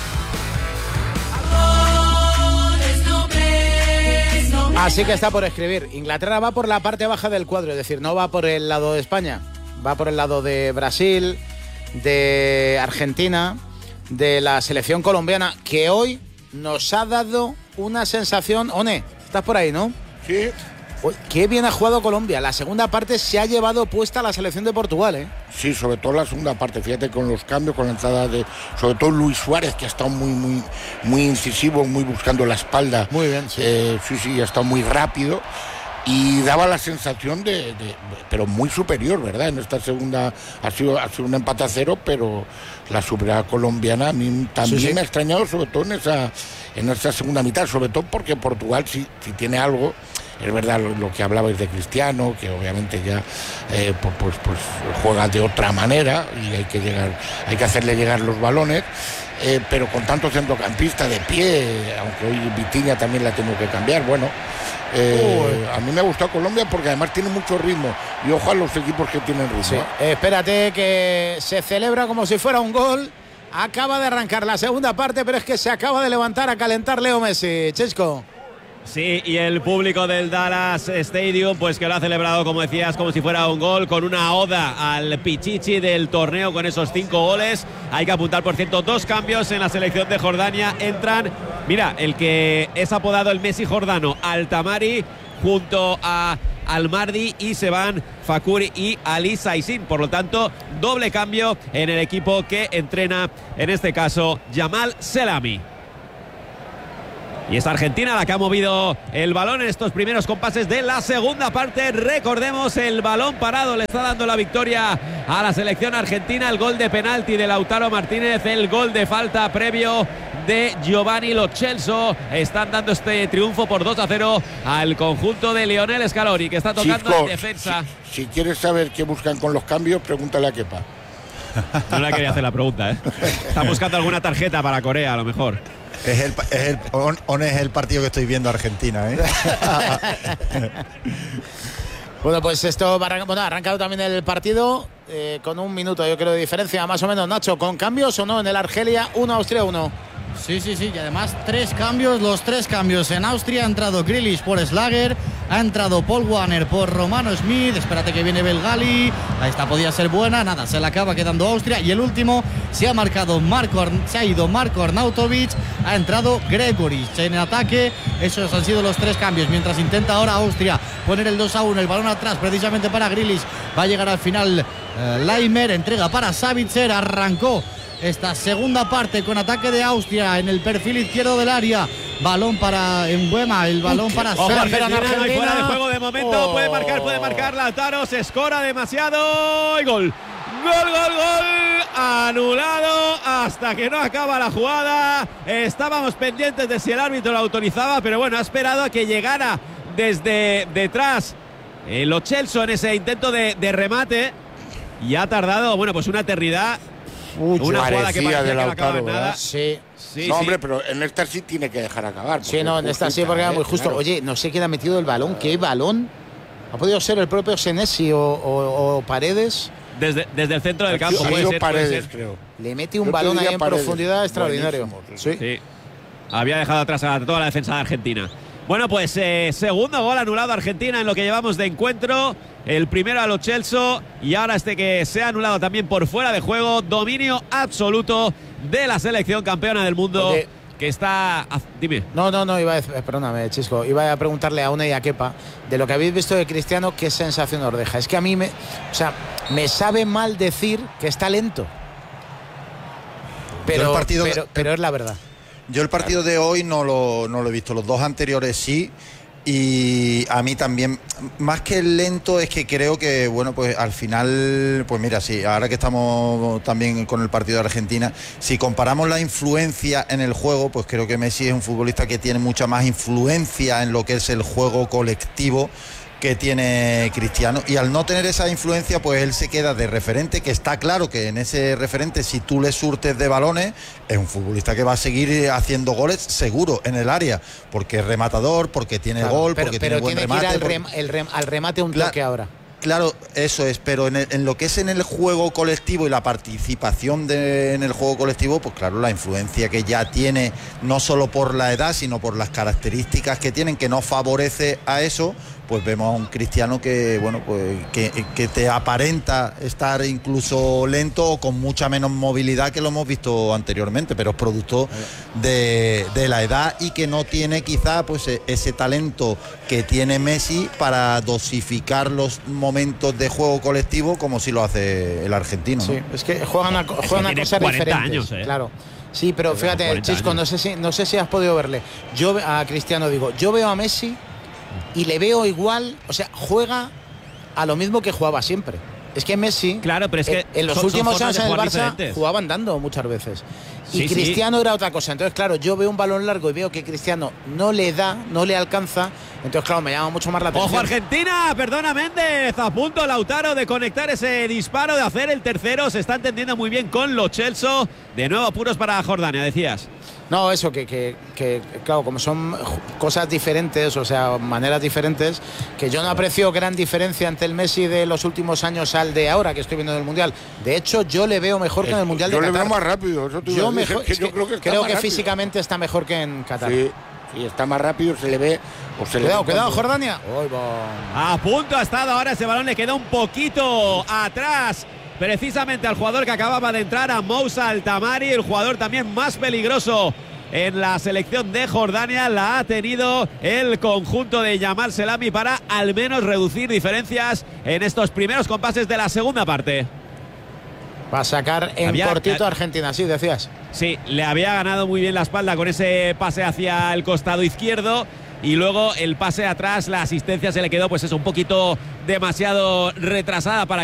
D: Así que está por escribir. Inglaterra va por la parte baja del cuadro, es decir, no va por el lado de España, va por el lado de Brasil, de Argentina, de la selección colombiana, que hoy nos ha dado una sensación. One, estás por ahí, ¿no?
B: Sí.
D: Uy, qué bien ha jugado Colombia. La segunda parte se ha llevado puesta la selección de Portugal, ¿eh?
B: Sí, sobre todo la segunda parte. Fíjate con los cambios, con la entrada de, sobre todo Luis Suárez, que ha estado muy, muy, muy incisivo, muy buscando la espalda.
D: Muy bien, sí.
B: Eh, sí, sí, ha estado muy rápido. Y daba la sensación de, de, pero muy superior, ¿verdad? En esta segunda ha sido, ha sido un empate a cero, pero la superioridad colombiana a mí también sí, sí. me ha extrañado, sobre todo en esa, en esa segunda mitad, sobre todo porque Portugal sí, sí tiene algo. Es verdad lo, lo que hablabais de Cristiano, que obviamente ya eh, pues, pues, pues juega de otra manera y hay que llegar, hay que hacerle llegar los balones, eh, pero con tanto centrocampista de pie, aunque hoy Vitinha también la tengo que cambiar, bueno, eh, a mí me ha gustado Colombia porque además tiene mucho ritmo y ojo a los equipos que tienen ritmo.
D: Sí. Eh, espérate que se celebra como si fuera un gol. Acaba de arrancar la segunda parte, pero es que se acaba de levantar a calentar Leo Messi. Chesco.
A: Sí, y el público del Dallas Stadium, pues que lo ha celebrado, como decías, como si fuera un gol, con una oda al Pichichi del torneo con esos cinco goles. Hay que apuntar, por cierto, dos cambios en la selección de Jordania. Entran, mira, el que es apodado el Messi jordano, Al-Tamari, junto a Al-Mardi, y se van Fakuri y Ali Saisin. Por lo tanto, doble cambio en el equipo que entrena, en este caso, Jamal Selami. Y es Argentina la que ha movido el balón en estos primeros compases de la segunda parte. Recordemos, el balón parado le está dando la victoria a la selección argentina. El gol de penalti de Lautaro Martínez, el gol de falta previo de Giovanni Lo Celso están dando este triunfo por dos a cero al conjunto de Lionel Scaloni, que está tocando
B: Chico,
A: en defensa.
B: Si, si quieres saber qué buscan con los cambios, pregúntale a Kepa.
A: No le quería hacer la pregunta, ¿eh? Están buscando alguna tarjeta para Corea, a lo mejor.
G: Es el, es el, on, on es el partido que estoy viendo Argentina, ¿eh?
D: Bueno, pues esto va, bueno, ha arrancado también el partido eh, con un minuto, yo creo, de diferencia, más o menos, Nacho, ¿con cambios o no en el Argelia? uno, Austria uno.
E: Sí, sí, sí, y además tres cambios, los tres cambios en Austria. Ha entrado Grealish por Schlager, ha entrado Paul Warner por Romano Smith, espérate que viene Belgali, esta podía ser buena, nada, se le acaba quedando Austria, y el último se ha marcado Marko, se ha ido Marko Arnautovic, ha entrado Gregoric en ataque. Esos han sido los tres cambios, mientras intenta ahora Austria poner el dos a uno, el balón atrás precisamente para Grealish, va a llegar al final eh, Laimer, entrega para Savitzer, arrancó esta segunda parte con ataque de Austria en el perfil izquierdo del área. Balón para Mbuema, el balón para
A: Ojo,
E: Sergio.
A: Argentina, no hay fuera de juego de momento. Oh. Puede marcar, puede marcar Lautaro. Se escora demasiado. Y gol. Gol, gol, gol. Anulado hasta que no acaba la jugada. Estábamos pendientes de si el árbitro lo autorizaba, pero bueno, ha esperado a que llegara desde detrás el Lo Celso en ese intento de, de remate. Y ha tardado, bueno, pues una eternidad.
B: Uy,
A: una jugada que parecía
B: de
A: que no
B: Lautaro,
A: acaba nada.
D: Sí.
A: Sí,
B: no,
A: sí.
B: hombre, pero en esta sí tiene que dejar acabar.
D: Sí, no, en esta sí, porque era muy justo.
B: Claro.
D: Oye, no sé quién ha metido el balón. ¿Qué balón? ¿Ha podido ser el propio Senesi o, o, o Paredes?
A: Desde, desde el centro del
B: Ha
A: campo,
B: sido
A: puede ser,
B: Paredes,
A: puede ser.
B: creo.
D: Le mete un
B: Yo
D: balón
B: te
D: ahí
B: diría
D: en
B: Paredes.
D: profundidad extraordinario.
B: Buenísimo,
D: Sí.
A: Sí. Había dejado atrás a toda la defensa de Argentina. Bueno, pues eh, segundo gol anulado a Argentina en lo que llevamos de encuentro. El primero a Lo Celso y ahora este que se ha anulado también por fuera de juego. Dominio absoluto de la selección campeona del mundo.
D: Oye,
A: que está... Dime.
D: No, no, no, iba a decir, perdóname, Chisco, iba a preguntarle a Una y a Kepa de lo que habéis visto de Cristiano, qué sensación os deja. Es que a mí me, o sea, me sabe mal decir que está lento. Pero,
G: Yo el partido,
D: pero, pero es la verdad.
G: Yo el partido de hoy no lo, no lo he visto, los dos anteriores sí. Y a mí también, más que lento, es que creo que, bueno, pues al final, pues mira, sí, ahora que estamos también con el partido de Argentina, si comparamos la influencia en el juego, pues creo que Messi es un futbolista que tiene mucha más influencia en lo que es el juego colectivo que tiene Cristiano, y al no tener esa influencia, pues él se queda de referente, que está claro que en ese referente, si tú le surtes de balones, es un futbolista que va a seguir haciendo goles seguro en el área, porque es rematador, porque tiene
D: Claro,
G: gol,
D: pero,
G: porque
D: pero
G: tiene buen
D: tiene
G: remate.
D: que ir al,
G: porque...
D: rem, el rem, al remate un
G: Claro.
D: toque ahora.
G: Claro, eso es, pero en, el, en lo que es en el juego colectivo y la participación de, en el juego colectivo, pues claro, la influencia que ya tiene, no solo por la edad, sino por las características que tienen, que no favorece a eso, pues vemos a un Cristiano que, bueno, pues que, que te aparenta estar incluso lento o con mucha menos movilidad que lo hemos visto anteriormente, pero es producto de, de la edad y que no tiene quizá pues ese talento que tiene Messi para dosificar los momentos de juego colectivo como si lo hace el argentino, ¿no?
D: Sí, es que juegan a,
A: Es
D: juegan
A: que
D: a
A: tiene
D: cosas
A: cuarenta
D: diferentes.
A: años, ¿eh?
D: Claro. Sí, pero fíjate,
A: cuarenta
D: Chisco,
A: años.
D: no sé si no sé si has podido verle. Yo ve- a Cristiano digo, yo veo a Messi y le veo igual, o sea, juega a lo mismo que jugaba siempre. Es que Messi,
A: Claro, pero es que
D: en, en los
A: son- son
D: últimos
A: formas
D: años
A: de
D: en el
A: jugar
D: Barça
A: diferentes.
D: jugaba andando muchas veces. Y
A: Sí, sí.
D: Cristiano era otra cosa. Entonces, claro, yo veo un balón largo y veo que Cristiano no le da, no le alcanza. Entonces, claro, me llama mucho más la atención.
A: Ojo Argentina, perdona Méndez, a punto Lautaro de conectar ese disparo, de hacer el tercero, se está entendiendo muy bien con Lo Celso. De nuevo apuros para Jordania, decías.
D: No, eso, que, que, que, claro, como son cosas diferentes, o sea, maneras diferentes, que yo no aprecio gran diferencia entre el Messi de los últimos años al de ahora que estoy viendo en el Mundial. De hecho, yo le veo mejor que en el Mundial
B: Yo
D: de
B: le
D: Qatar.
B: veo más rápido. Eso te iba
D: Yo,
B: a decir,
D: mejor,
B: que
D: es
B: yo
D: que
B: creo que, está
D: creo
B: más
D: que
B: rápido.
D: físicamente está mejor que en Qatar.
B: Sí. Si está más rápido se le ve o se
D: Cuidado,
B: le ve
D: cuidado,
B: cuando-
D: Jordania.
A: A punto ha estado ahora ese balón, le queda un poquito atrás precisamente al jugador que acababa de entrar, a Moussa Altamari, el jugador también más peligroso en la selección de Jordania. La ha tenido el conjunto de Yamal Selami para al menos reducir diferencias en estos primeros compases de la segunda parte.
D: Va a sacar en
A: Había-
D: cortito a Argentina, sí, decías.
A: Sí, le había ganado muy bien la espalda con ese pase hacia el costado izquierdo y luego el pase atrás, la asistencia se le quedó pues eso un poquito demasiado retrasada para